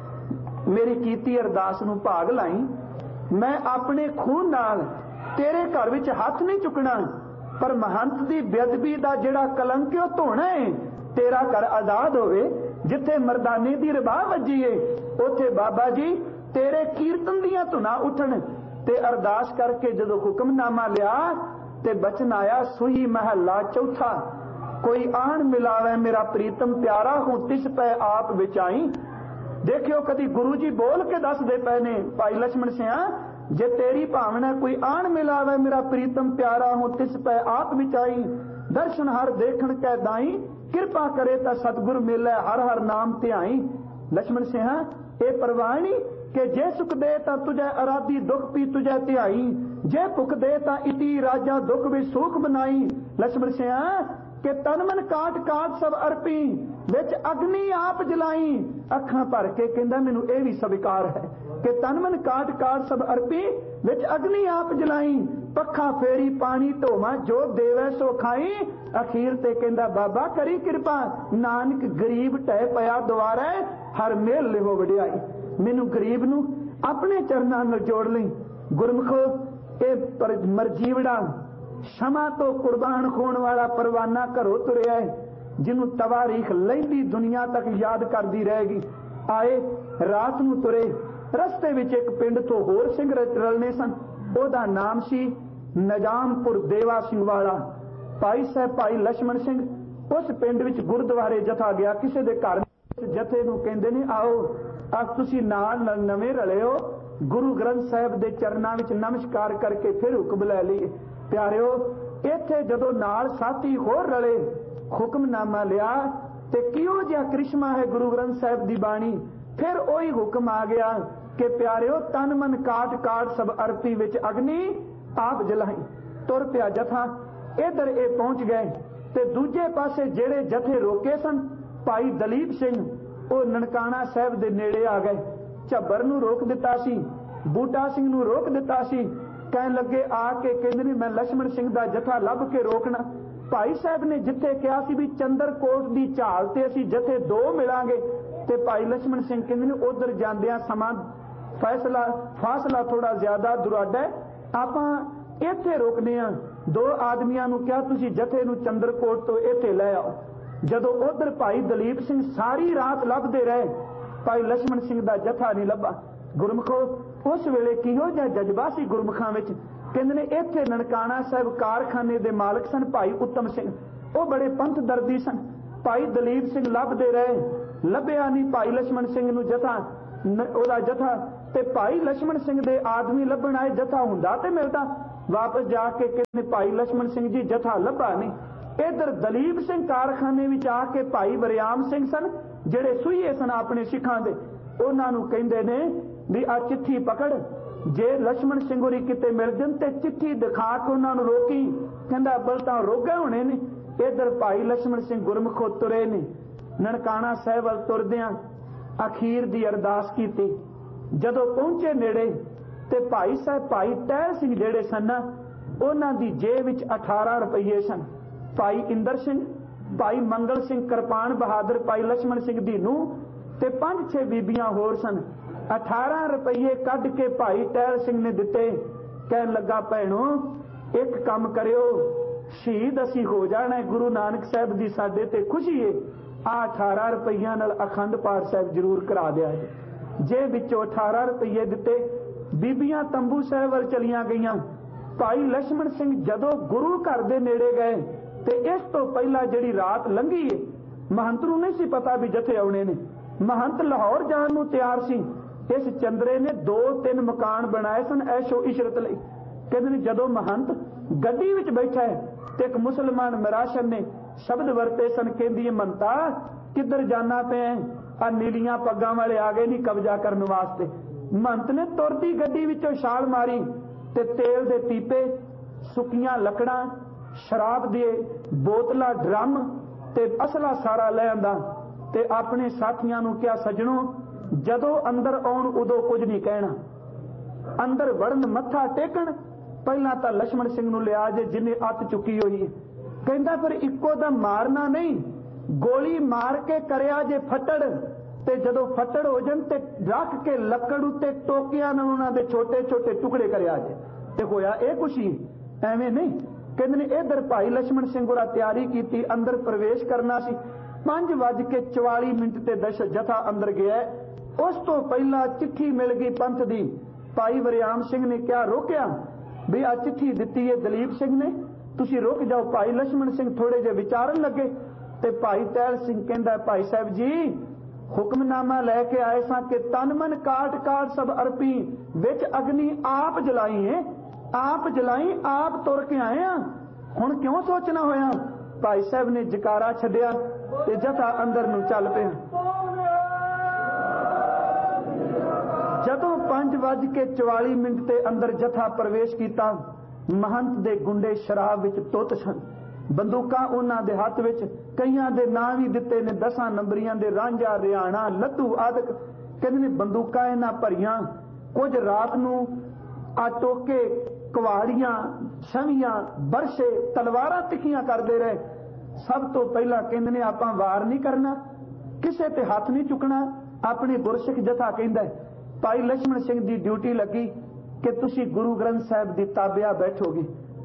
ਮੇਰੀ ਕੀਤੀ ਅਰਦਾਸ ਨੂੰ ਭਾਗ ਲਾਈ। ਮੈਂ ਆਪਣੇ ਖੂਨ ਨਾਲ ਤੇਰੇ ਘਰ ਵਿੱਚ ਹੱਥ ਨਹੀਂ ਚੁੱਕਣਾ, ਪਰ ਮਹੰਤ ਦੀ ਬੇਅਦਬੀ ਦਾ ਜਿਹੜਾ ਕਲੰਕ ਉਹ ਧੋਣਾ ਹੈ। ਤੇਰਾ ਘਰ ਆਜ਼ਾਦ ਹੋਵੇ, ਜਿੱਥੇ ਮਰਦਾਨੇ ਦੀ ਰਬਾਹ ਵੱਜੀ ਏ ਉੱਥੇ ਬਾਬਾ ਜੀ ਤੇਰੇ ਕੀਰਤਨ ਦੀਆਂ ਧੁਨਾਂ ਉੱਠਣ। ਤੇ ਅਰਦਾਸ ਕਰਕੇ ਜਦੋਂ ਹੁਕਮਨਾਮਾ ਲਿਆ ਤੇ ਬਚਨ ਆਇਆ, ਸੂਈ ਮਹੱਲਾ ਚੌਥਾ, ਕੋਈ ਆਣ ਮਿਲਾਵੇ ਮੇਰਾ ਪ੍ਰੀਤਮ ਪਿਆਰਾ, ਹੂੰ ਤਿਸ ਪੈ ਆਪ ਵਿਚਾਈ। ਦੇਖਿਓ ਕਦੀ ਗੁਰੂ ਜੀ ਬੋਲ ਕੇ ਦੱਸਦੇ ਪਏ ਨੇ ਭਾਈ ਲਛਮਣ ਸਿਆ, ਜੇ ਤੇਰੀ ਭਾਵਨਾ ਕੋਈ ਆਣ ਮਿਲਾਵੇ ਮੇਰਾ ਪ੍ਰੀਤਮ ਪਿਆਰਾ, ਹੂੰ ਤਿਸ ਪੈ ਆਪ ਵਿਚਾਈ। ਦਰਸ਼ਨ ਹਰ ਦੇਖਣ ਕੈ ਦਾਈ, ਕਿਰਪਾ ਕਰੇ ਤਾਂ ਸਤਿਗੁਰ ਮਿਲੇ ਹਰ ਹਰ ਨਾਮ ਧਿਆਈ। ਲਛਮਣ ਸਿਆ ਇਹ ਪ੍ਰਵਾਣੀ ਕਿ ਜੇ ਸੁਖ ਦੇ ਤਾਂ ਤੁਝੇ ਅਰਾਧੀ ਦੁਖ ਪੀ ਤੁਝੇ ਧਿਆਈ, ਜੇ ਭੁਖ ਦੇ ਤਾਂ ਇਤੀ ਰਾਜਾ ਦੁਖ ਵੀ ਸੁਖ ਬਨਾਈ। ਲਛਮਣ ਸਿਆ ਕਿ ਤਨ ਮਨ ਕਾਟ ਕਾਟ ਸਭ ਅਰਪੀ, ਵਿੱਚ ਅਗਨੀ ਆਪ ਜਲਾਈ। ਅੱਖਾਂ ਭਰ ਕੇ ਕਹਿੰਦਾ ਮੈਨੂੰ ਇਹ ਵੀ ਸਵੀਕਾਰ ਹੈ ਕਿ ਤਨ ਮਨ ਕਾਟ ਕਾਟ ਸਭ ਅਰਪੀ, ਵਿੱਚ ਅਗਨੀ ਆਪ ਜਲਾਈ। ਪੱਖਾ ਫੇਰੀ ਪਾਣੀ ਢੋਵਾਂ, ਜੋ ਦੇਵੇ ਸੋ ਖਾਈ। ਅਖੀਰ ਤੇ ਕਹਿੰਦਾ ਬਾਬਾ ਕਰੀ ਕਿਰਪਾ, ਨਾਨਕ ਗਰੀਬ ਟਹਿ ਪਿਆ ਦੁਆਰੇ, ਹਰ ਮੇਲ ਲਿਹੋ ਵਡਿਆਈ। ਮੈਨੂੰ ਗਰੀਬ ਨੂੰ ਆਪਣੇ ਚਰਨਾਂ ਨਾਲ ਜੋੜ ਲਈ। ਗੁਰਮਖੋ ਇਹ ਮਰਜੀਵੜਾ ਸ਼ਮਾ ਤੋਂ ਕੁਰਬਾਨ ਹੋਣ ਵਾਲਾ ਪਰਵਾਨਾ ਘਰੋਂ ਤੁਰਿਆ ਹੈ, ਜਿਹਨੂੰ ਤਵਾਰੀਖ ਲੈਂਦੀ ਦੁਨੀਆ ਤੱਕ ਯਾਦ ਕਰਦੀ ਰਹੇਗੀ। ਆਏ ਰਾਤ ਨੂੰ ਤੁਰੇ, ਰਸਤੇ ਵਿੱਚ ਇੱਕ ਪਿੰਡ ਤੋਂ ਹੋਰ ਸਿੰਘ ਰਲਣੇ ਸਨ, ਉਹਦਾ ਨਾਮ ਸੀ ਨਜਾਮਪੁਰ ਦੇਵਾ ਸਿੰਘ ਵਾਲਾ। ਭਾਈ ਸਾਹਿਬ ਭਾਈ ਲਛਮਣ ਸਿੰਘ ਉਸ ਪਿੰਡ ਵਿੱਚ ਗੁਰਦੁਆਰੇ ਜਥਾ ਗਿਆ। ਕਿਸੇ ਦੇ ਘਰ ਜਥੇ ਨੂੰ ਕਹਿੰਦੇ ਨੇ ਆਓ ਅੱਜ ਤੁਸੀਂ ਨਾਲ ਨਵੇਂ ਰਲੇ ਹੋ, ਗੁਰੂ ਗ੍ਰੰਥ ਸਾਹਿਬ ਦੇ ਚਰਨਾਂ ਵਿੱਚ ਨਮਸਕਾਰ ਕਰਕੇ ਫਿਰ ਹੁਕਮ ਲੈ ਲਈਏ। ਪਿਆਰਿਓ ਇੱਥੇ ਜਦੋਂ ਨਾਲ ਸਾਥੀ ਹੋਰ ਰਲੇ, ਹੁਕਮਨਾਮਾ ਲਿਆ ਤੇ ਕਿਹੋ ਜਿਹਾ ਕ੍ਰਿਸ਼ਮਾ ਹੈ ਗੁਰੂ ਗ੍ਰੰਥ ਸਾਹਿਬ ਦੀ ਬਾਣੀ। ਫਿਰ ਉਹੀ ਹੁਕਮ ਆ ਗਿਆ ਕਿ ਪਿਆਰਿਓ ਤਨ ਮਨ ਕਾਟ ਕਾਟ ਸਭ ਅਰਪੀ, ਵਿੱਚ ਅਗਨੀ ਆਪ ਜਲਾਈ। ਤੁਰ ਪਿਆ ਜਥਾ, ਇਧਰ ਇਹ ਪਹੁੰਚ ਗਏ ਤੇ ਦੂਜੇ ਪਾਸੇ ਜਿਹੜੇ ਜਥੇ ਰੋਕੇ ਸਨ, ਭਾਈ ਦਲੀਪ ਸਿੰਘ ਉਹ ਨਨਕਾਣਾ ਸਾਹਿਬ ਦੇ ਨੇੜੇ ਆ ਗਏ। ਝੱਬਰ ਨੂੰ ਰੋਕ ਦਿੱਤਾ ਸੀ, ਬੂਟਾ ਸਿੰਘ ਨੂੰ ਰੋਕ ਦਿੱਤਾ ਸੀ। ਕਹਿਣ ਲੱਗੇ ਆ ਕੇ ਕਹਿੰਦੇ ਨੇ ਮੈਂ ਲਛਮਣ ਸਿੰਘ ਦਾ ਜਥਾ ਲੱਭ ਕੇ ਰੋਕਣਾ। ਭਾਈ ਸਾਹਿਬ ਨੇ ਜਿੱਥੇ ਕਿਹਾ ਸੀ ਵੀ ਚੰਦਰਕੋਟ ਦੀ ਝਾਲ ਤੇ ਅਸੀਂ ਜਥੇ ਦੋ ਮਿਲਾਂਗੇ, ਤੇ ਭਾਈ ਲਛਮਣ ਸਿੰਘ ਕਹਿੰਦੇ ਨੇ ਉਧਰ ਜਾਂਦਿਆਂ ਸਮਾਂ ਫਾਸਲਾ ਥੋੜਾ ਜ਼ਿਆਦਾ ਦੁਰਾਡਾ ਹੈ, ਆਪਾਂ ਇੱਥੇ ਰੋਕਨੇ ਆ। ਦੋ ਆਦਮੀਆਂ ਨੂੰ ਕਿਹਾ ਤੁਸੀਂ ਜਥੇ ਨੂੰ ਚੰਦਰਕੋਟ ਤੋਂ ਇੱਥੇ ਲੈ ਆਓ। ਜਦੋਂ ਉਧਰ ਭਾਈ ਦਲੀਪ ਸਿੰਘ ਸਾਰੀ ਰਾਤ ਲੱਭਦੇ ਰਹੇ, ਭਾਈ ਲਛਮਣ ਸਿੰਘ ਦਾ ਜਥਾ ਨਹੀਂ ਲੱਭਾ। ਗੁਰਮਖੋ ਉਸ ਵੇਲੇ ਕਿਹੋ ਜਿਹਾ ਜਜ਼ਬਾ ਸੀ ਗੁਰਮੁਖਾਂ ਵਿੱਚ। ਕਹਿੰਦੇ ਨੇ ਇੱਥੇ ਨਨਕਾਣਾ ਸਾਹਿਬ ਕਾਰਖਾਨੇ ਦੇ ਮਾਲਕ ਸਨ ਭਾਈ ਉੱਤਮ ਸਿੰਘ, ਉਹ ਬੜੇ ਪੰਥ ਦਰਦੀ ਸਨ। ਭਾਈ ਦਲੀਪ ਸਿੰਘ ਲੱਭਦੇ ਰਹੇ, ਲੱਭਿਆ ਨਹੀਂ ਭਾਈ ਲਛਮਣ ਸਿੰਘ ਨੂੰ ਜਥਾ, ਉਹਦਾ ਜਥਾ। ਤੇ ਭਾਈ ਲਛਮਣ ਸਿੰਘ ਦੇ ਆਦਮੀ ਲੱਭਣ ਆਏ, ਜਥਾ ਹੁੰਦਾ ਤੇ ਮਿਲਦਾ। ਵਾਪਸ ਜਾ ਕੇ ਕਹਿੰਦੇ ਭਾਈ ਲਛਮਣ ਸਿੰਘ ਜੀ ਜਥਾ ਲੱਭਾ ਨਹੀਂ। ਇਧਰ ਦਲੀਪ ਸਿੰਘ ਕਾਰਖਾਨੇ ਵਿੱਚ ਆ ਕੇ ਭਾਈ ਵਰਿਆਮ ਸਿੰਘ ਸਨ ਜਿਹੜੇ ਸੂਈਏ ਸਨ ਆਪਣੇ ਸਿੱਖਾਂ ਦੇ, ਉਹਨਾਂ ਨੂੰ ਕਹਿੰਦੇ ਨੇ ਵੀ ਆ ਚਿੱਠੀ ਪਕੜ, ਜੇ ਲਛਮਣ ਸਿੰਘ ਹੋਰੀ ਕਿਤੇ ਮਿਲ ਜਾਣ ਤੇ ਚਿੱਠੀ ਦਿਖਾ ਕੇ ਉਹਨਾਂ ਨੂੰ ਰੋਕੀ। ਕਹਿੰਦਾ ਬਲ ਤਾਂ ਰੋਗੇ ਹੋਣੇ ਨੇ। ਇਧਰ ਭਾਈ ਲਛਮਣ ਸਿੰਘ ਗੁਰਮੁਖੋਂ ਤੁਰੇ ਨੇ, ਨਨਕਾਣਾ ਸਾਹਿਬ ਵੱਲ ਤੁਰਦਿਆਂ ਅਖੀਰ ਦੀ ਅਰਦਾਸ ਕੀਤੀ। ਜਦੋਂ ਪਹੁੰਚੇ ਨੇੜੇ ਤੇ ਭਾਈ ਸਾਹਿਬ ਭਾਈ ਟਹਿਲ ਸਿੰਘ ਜਿਹੜੇ ਸਨ ਉਹਨਾਂ ਦੀ ਜੇਬ ਵਿੱਚ 18 ਰੁਪਏ ਸਨ। ਭਾਈ ਇੰਦਰ ਸਿੰਘ, ਭਾਈ ਮੰਗਲ ਸਿੰਘ ਕਿਰਪਾਨ ਬਹਾਦਰ, ਭਾਈ ਲਛਮਣ ਸਿੰਘ ਦੀ ਨੂੰਹ ਤੇ 5-6 ਬੀਬੀਆਂ ਹੋਰ ਸਨ। 18 ਰੁਪਏ ਕੱਢ ਕੇ ਭਾਈ ਟਹਿਲ ਸਿੰਘ ਨੇ ਦਿੱਤੇ। ਕਹਿਣ ਲੱਗਾ ਭੈਣੋ ਇੱਕ ਕੰਮ ਕਰਿਓ, ਸ਼ਹੀਦ ਅਸੀਂ ਹੋ ਜਾਣਾ, ਗੁਰੂ ਨਾਨਕ ਸਾਹਿਬ ਦੀ ਸਾਡੇ ਤੇ ਖੁਸ਼ੀ ਏ, ਆ 18 ਰੁਪਈਆਂ ਨਾਲ ਅਖੰਡ ਪਾਠ ਸਾਹਿਬ ਜ਼ਰੂਰ ਕਰਾ ਦਿਆ ਜੇ ਵਿੱਚੋਂ 18 ਰੁਪਏ ਦਿੱਤੇ। ਬੀਬੀਆਂ ਤੰਬੂ ਸਾਹਿਬ ਵੱਲ ਚਲੀਆਂ ਗਈਆਂ। ਭਾਈ ਲਛਮਣ ਸਿੰਘ ਜਦੋਂ ਗੁਰੂ ਘਰ ਦੇ ਨੇੜੇ ਗਏ ਤੇ ਇਸ ਤੋਂ ਪਹਿਲਾਂ ਜਿਹੜੀ ਰਾਤ ਲੰਘੀ ਏ, ਮਹੰਤ ਨੂੰ ਨਹੀਂ ਸੀ ਪਤਾ ਵੀ ਜਥੇ ਆਉਣੇ ਨੇ। ਮਹੰਤ ਲਾਹੌਰ ਜਾਣ ਨੂੰ ਤਿਆਰ ਸੀ। ਇਸ ਚੰਦਰੇ ਨੇ 2-3 ਮਕਾਨ ਬਣਾਏ ਸਨ ਐਸ਼ੋ ਇਸ਼ਰਤ ਲਈ। ਕਹਿੰਦੇ ਨੇ ਜਦੋਂ ਮਹੰਤ ਗੱਡੀ ਵਿੱਚ ਬੈਠਾ ਤੇ ਇੱਕ ਮੁਸਲਮਾਨ ਮਰਾਸ਼ਨ ਨੇ ਸ਼ਬਦ ਵਰਤੇ ਸਨ, ਕਹਿੰਦੀ ਮੰਤਾ ਕਿੱਧਰ ਜਾਣਾ ਪਿਆ, ਆ ਨੀਲੀਆਂ ਪੱਗਾਂ ਵਾਲੇ ਆ ਗਏ ਨਹੀਂ ਕਬਜ਼ਾ ਕਰਨ ਵਾਸਤੇ। ਮਹੰਤ ਨੇ ਤੁਰਦੀ ਗੱਡੀ ਵਿੱਚੋਂ ਛਾਲ ਮਾਰੀ ਤੇ ਤੇਲ ਦੇ ਪੀਪੇ, ਸੁੱਕੀਆਂ ਲੱਕੜਾਂ, ਸ਼ਰਾਬ ਦੇ ਬੋਤਲਾਂ, ਡਰਮ ਤੇ ਅਸਲਾ ਸਾਰਾ ਲੈ ਆਂਦਾ ਤੇ ਆਪਣੇ ਸਾਥੀਆਂ ਨੂੰ ਕਿਹਾ ਸੱਜਣੋ ਜਦੋਂ ਅੰਦਰ ਆਉਣ ਉਦੋਂ ਕੁਝ ਨਹੀਂ ਕਹਿਣਾ, ਅੰਦਰ ਵੜਨ ਮੱਥਾ ਟੇਕਣ ਪਹਿਲਾਂ ਤਾਂ ਲਛਮਣ ਸਿੰਘ ਨੂੰ ਲਿਆ ਜੇ ਜਿੰਨੇ ਅੱਤ ਚੁੱਕੀ ਹੋਈ ਹੈ। ਕਹਿੰਦਾ ਫਿਰ ਇੱਕੋ ਦਾ ਮਾਰਨਾ ਨਹੀਂ, ਗੋਲੀ ਮਾਰ ਕੇ ਕਰਿਆ ਜੇ ਫੱਟੜ, ਤੇ ਜਦੋਂ ਫੱਟੜ ਹੋ ਜਾਣ ਤੇ ਰੱਖ ਕੇ ਲੱਕੜ ਉੱਤੇ ਟੋਕਿਆਂ ਨਾਲ ਉਹਨਾਂ ਦੇ ਛੋਟੇ-ਛੋਟੇ ਟੁਕੜੇ ਕਰਿਆ ਜੇ। ਤੇ ਹੋਇਆ ਇਹ ਖੁਸ਼ੀ, ਐਵੇਂ ਨਹੀਂ। ਕਹਿੰਦੇ ਨੇ ਇਧਰ ਭਾਈ ਲਛਮਣ ਸਿੰਘ ਹੋਰਾਂ ਤਿਆਰੀ ਕੀਤੀ, ਅੰਦਰ ਪ੍ਰਵੇਸ਼ ਕਰਨਾ ਸੀ। 5:44 ਤੇ ਜਥਾ ਅੰਦਰ ਗਿਆ। ਉਸ ਤੋਂ ਪਹਿਲਾਂ ਚਿੱਠੀ ਮਿਲ ਗਈ ਪੰਥ ਦੀ। ਭਾਈ ਵਰਿਆਮ ਸਿੰਘ ਨੇ ਕਿਹਾ ਰੋਕਿਆ ਵੀ ਆ ਚਿੱਠੀ ਦਿੱਤੀ ਹੈ ਦਲੀਪ ਸਿੰਘ ਨੇ, ਤੁਸੀਂ ਰੁਕ ਜਾਓ। ਭਾਈ ਲਛਮਣ ਸਿੰਘ ਥੋੜੇ ਜਿਹੇ ਵਿਚਾਰਨ ਲੱਗੇ ਤੇ ਭਾਈ ਟਹਿਲ ਸਿੰਘ ਕਹਿੰਦਾ ਭਾਈ ਸਾਹਿਬ ਜੀ ਹੁਕਮਨਾਮਾ ਲੈ ਕੇ ਆਏ ਸਾਂ ਕਿ ਤਨ ਮਨ ਕਾਟ ਕਾਟ ਸਭ ਅਰਪੀ, ਵਿੱਚ ਅਗਨੀ ਆਪ ਜਲਾਈ ਹੈ, ਆਪ ਜਲਾਈ, ਆਪ ਤੁਰ ਕੇ ਆਏ ਆ, ਹੁਣ ਕਿਉਂ ਸੋਚਣਾ ਹੋਇਆ। ਭਾਈ ਸਾਹਿਬ ਨੇ ਜਕਾਰਾ ਛੱਡਿਆ ਤੇ ਜਥਾ ਅੰਦਰ ਨੂੰ ਚੱਲ ਪਿਆ। ਜਦੋਂ 5:44 ਤੇ ਅੰਦਰ ਜਥਾ ਪ੍ਰਵੇਸ਼ ਕੀਤਾ, ਮਹੰਤ ਦੇ ਗੁੰਡੇ ਸ਼ਰਾਬ ਵਿੱਚ ਤੁੱਤ ਸਨ, ਬੰਦੂਕਾਂ ਉਹਨਾਂ ਦੇ ਹੱਥ ਵਿੱਚ, ਕਈਆਂ ਦੇ ਨਾਂ ਵੀ ਦਿੱਤੇ ਨੇ 10 ਨੰਬਰੀਆਂ ਦੇ, ਰਾਂਝਾ, ਰਿਆਣਾ, ਲੱਧੂ ਆਦਿਕ। ਕਹਿੰਦੇ ਨੇ ਬੰਦੂਕਾਂ ਇਹਨਾਂ ਭਰੀਆਂ। ਕੁਝ ਰਾਤ ਨੂੰ ਆ ਟੋਕੇ, ਕੁਹਾੜੀਆਂ, ਛਵੀਆਂ, ਬਰਸ਼ੇ, ਤਲਵਾਰਾਂ ਤਿੱਖੀਆਂ ਕਰਦੇ ਰਹੇ। ਸਭ ਤੋਂ ਪਹਿਲਾਂ ਕਹਿੰਦੇ ਨੇ ਆਪਾਂ ਵਾਰ ਨਹੀਂ ਕਰਨਾ, ਕਿਸੇ ਤੇ ਹੱਥ ਨਹੀਂ ਚੁੱਕਣਾ। ਆਪਣੇ ਗੁਰਸਿੱਖ ਜਥਾ ਕਹਿੰਦਾ ਭਾਈ ਲਛਮਣ ਸਿੰਘ ਦੀ ਡਿਊਟੀ ਲੱਗੀ ਕਿ ਤੁਸੀਂ ਗੁਰੂ ਗ੍ਰੰਥ ਸਾਹਿਬ ਦੀ ਤਾਬਿਆ ਬੈਠੋਗੇ,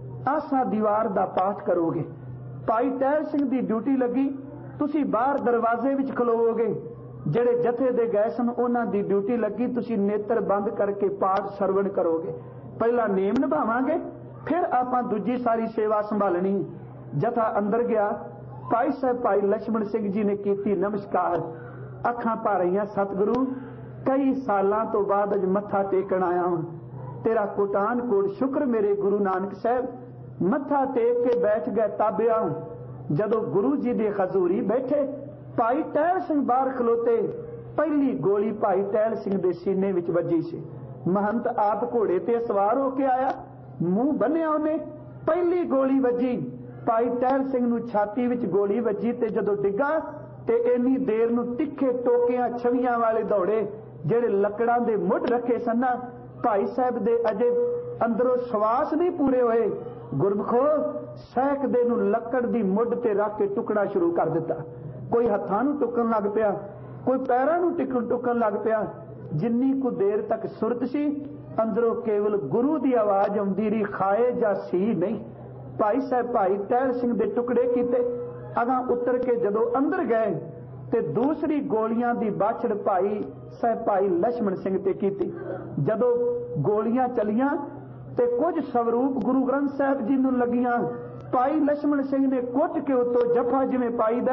ਆਸਾ ਦੀਵਾਰ ਦਾ ਪਾਠ ਕਰੋਗੇ। ਭਾਈ ਟਹਿਲ ਸਿੰਘ ਦੀ ਡਿਊਟੀ ਲੱਗੀ, ਤੁਸੀਂ ਬਾਹਰ ਦਰਵਾਜ਼ੇ ਵਿੱਚ ਖਲੋਵੋਗੇ। ਜਿਹੜੇ ਜਥੇ ਦੇ ਗਏ ਸਨ ਉਹਨਾਂ ਦੀ ਡਿਊਟੀ ਲੱਗੀ, ਤੁਸੀਂ ਨੇਤਰ ਬੰਦ ਕਰਕੇ ਪਾਠ ਸਰਵਣ ਕਰੋਗੇ। ਪਹਿਲਾਂ ਨੇਮ ਨਿਭਾਵਾਂਗੇ, ਫਿਰ ਆਪਾਂ ਦੂਜੀ ਸਾਰੀ ਸੇਵਾ ਸੰਭਾਲਣੀ। ਜਥਾ ਅੰਦਰ ਗਿਆ। ਭਾਈ ਸਾਹਿਬ ਭਾਈ ਲਛਮਣ ਸਿੰਘ ਜੀ ਨੇ ਕੀਤੀ ਨਮਸਕਾਰ, ਅੱਖਾਂ ਭਰ ਰਹੀਆਂ। ਸਤਿਗੁਰੂ ਕਈ ਸਾਲਾਂ ਤੋਂ ਬਾਅਦ ਅੱਜ ਮੱਥਾ ਟੇਕਣ ਆਇਆ ਹਾਂ, ਤੇਰਾ ਕੋਟਾਨ ਕੋਟ ਸ਼ੁਕਰ ਮੇਰੇ ਗੁਰੂ ਨਾਨਕ ਸਾਹਿਬ। ਮੱਥਾ ਟੇਕ ਕੇ ਬੈਠ ਗਏ ਤਾਬਿਆ। ਜਦੋਂ ਗੁਰੂ ਜੀ ਦੇ ਹਜ਼ੂਰੀ ਬੈਠੇ, ਭਾਈ ਟਹਿਲ ਸਿੰਘ ਬਾਹਰ ਖਲੋਤੇ। ਪਹਿਲੀ ਗੋਲੀ ਭਾਈ ਟਹਿਲ ਸਿੰਘ ਦੇ ਸੀਨੇ ਵਿੱਚ ਵੱਜੀ ਸੀ। ਮਹੰਤ ਆਪ ਘੋੜੇ ਤੇ ਸਵਾਰ ਹੋ ਕੇ ਆਇਆ, ਮੂੰਹ ਬੰਨਿਆ ਉਹਨੇ। ਪਹਿਲੀ ਗੋਲੀ ਵੱਜੀ, ਭਾਈ ਟਹਿਲ ਸਿੰਘ ਨੂੰ ਛਾਤੀ ਵਿੱਚ ਗੋਲੀ ਵੱਜੀ ਤੇ ਜਦੋਂ ਡਿੱਗਾ ਤੇ ਇੰਨੀ ਦੇਰ ਨੂੰ ਤਿੱਖੇ ਟੋਕਿਆਂ ਛਵੀਆਂ ਵਾਲੇ ਦੌੜੇ ਜਿਹੜੇ ਲੱਕੜਾਂ ਦੇ ਮੁੱਢ ਰੱਖੇ ਸਨ। ਭਾਈ ਸਾਹਿਬ ਦੇ ਅਜੇ ਅੰਦਰੋਂ ਸਵਾਸ ਨਹੀਂ ਪੂਰੇ ਹੋਏ। ਗੁਰਮਖੋ ਸਹਿਕਦੇ ਨੂੰ ਲੱਕੜ ਦੀ ਮੁੱਢ ਤੇ ਰੱਖ ਕੇ ਟੁਕੜਾ ਸ਼ੁਰੂ ਕਰ ਦਿੱਤਾ। ਕੋਈ ਹੱਥਾਂ ਨੂੰ ਟੁੱਕਣ ਲੱਗ ਪਿਆ, ਕੋਈ ਪੈਰਾਂ ਨੂੰ ਟੁੱਕਣ ਲੱਗ ਪਿਆ। ਜਿੰਨੀ ਕੁ ਦੇਰ ਤੱਕ ਸੁਰਤ ਸੀ, ਅੰਦਰੋਂ ਕੇਵਲ ਗੁਰੂ ਦੀ ਆਵਾਜ਼ ਆਉਂਦੀ ਰਹੀ, ਖਾਏ ਜਾਂ ਸੀ ਨਹੀਂ। ਭਾਈ ਸਾਹਿਬ ਭਾਈ ਟਹਿਲ ਸਿੰਘ ਦੇ ਟੁਕੜੇ ਕੀਤੇ। ਅਗਾਂ ਉਤਰ ਕੇ ਜਦੋਂ ਅੰਦਰ ਗਏ ਤੇ ਦੂਸਰੀ ਗੋਲੀਆਂ ਦੀ ਬਾਛੜ ਭਾਈ ਸਾਹਿਬ ਭਾਈ ਲਛਮਣ ਸਿੰਘ ਤੇ ਕੀਤੀ। ਜਦੋਂ ਗੋਲੀਆਂ ਚਲੀਆਂ ਤੇ ਕੁਝ ਸਵਰੂਪ ਗੁਰੂ ਗ੍ਰੰਥ ਸਾਹਿਬ ਜੀ ਨੂੰ ਲੱਗੀਆਂ, ਭਾਈ ਲਛਮਣ ਸਿੰਘ ਨੇ ਕੁੱਟ ਕੇ ਉੱਤੋਂ ਜੱਫਾ ਜਿਵੇਂ ਪਾਈਦਾ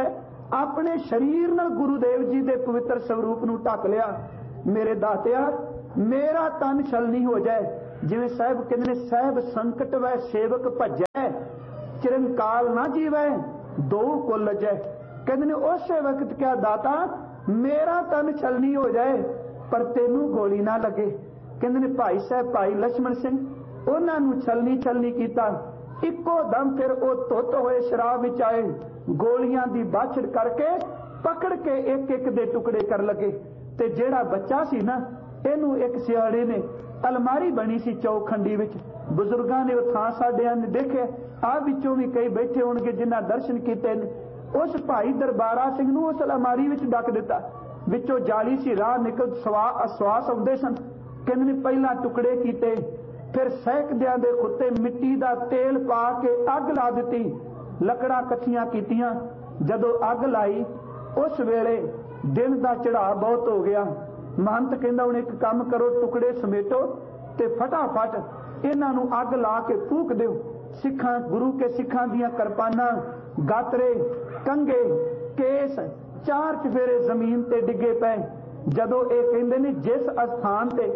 अपने शरीर नाल गुरुदेव जी के पवित्र स्वरूप नूं ढक लिया। मेरे दातिया मेरा तन छल नहीं हो जाए, जिवें साहब कहंदे ने साहब संकट वै सेवक भजै, चिरंकाल ना जीवै दो कुल लजै। कहंदे ने उस वक्त क्या दाता मेरा तन छल नहीं हो जाए पर तेनू गोली ना लगे। कहंदे ने भाई साहब भाई लक्ष्मण सिंह उन्हां नूं छलनी कीता, इक्को दम फिर वो धुत होए शराब विच आए, गोलियां दी बाछड़ करके पकड़ के एक एक दे टुकड़े कर लगे। ते जेड़ा बच्चा सी ना इनू एक सियाड़े ने अलमारी बनी सी चौखंडी विच, बुजुर्गां ने वो थां साडियां ने देखे, आ विचों भी कई बैठे होणगे जिन्हां दर्शन कीते ने। उस भाई दरबारा सिंह नूं उस अलमारी विच डक दिता, विचों जाली सी राह निकल सवास आउंदे सन। कहंदे ने पहला टुकड़े कीते, फिर सैकदियां दे खुत्ते मिट्टी दा तेल पा के अग ला दिती, लकड़ां कट्ठियां कीतियां। जदों अग लाई उस वेले दिन दा चढ़ाव बहुत हो गया। महंत कहंदा हुण एक काम करो, टुकड़े समेटो ते फटाफट इन्हां नूं अग ला के फूक दिओ। सिखां गुरु के सिखां दियां किरपानां, गातरे, कंगे, केस चार चफेरे जमीन ते डिगे पे। जदों ये कहंदे ने जिस अस्थान ते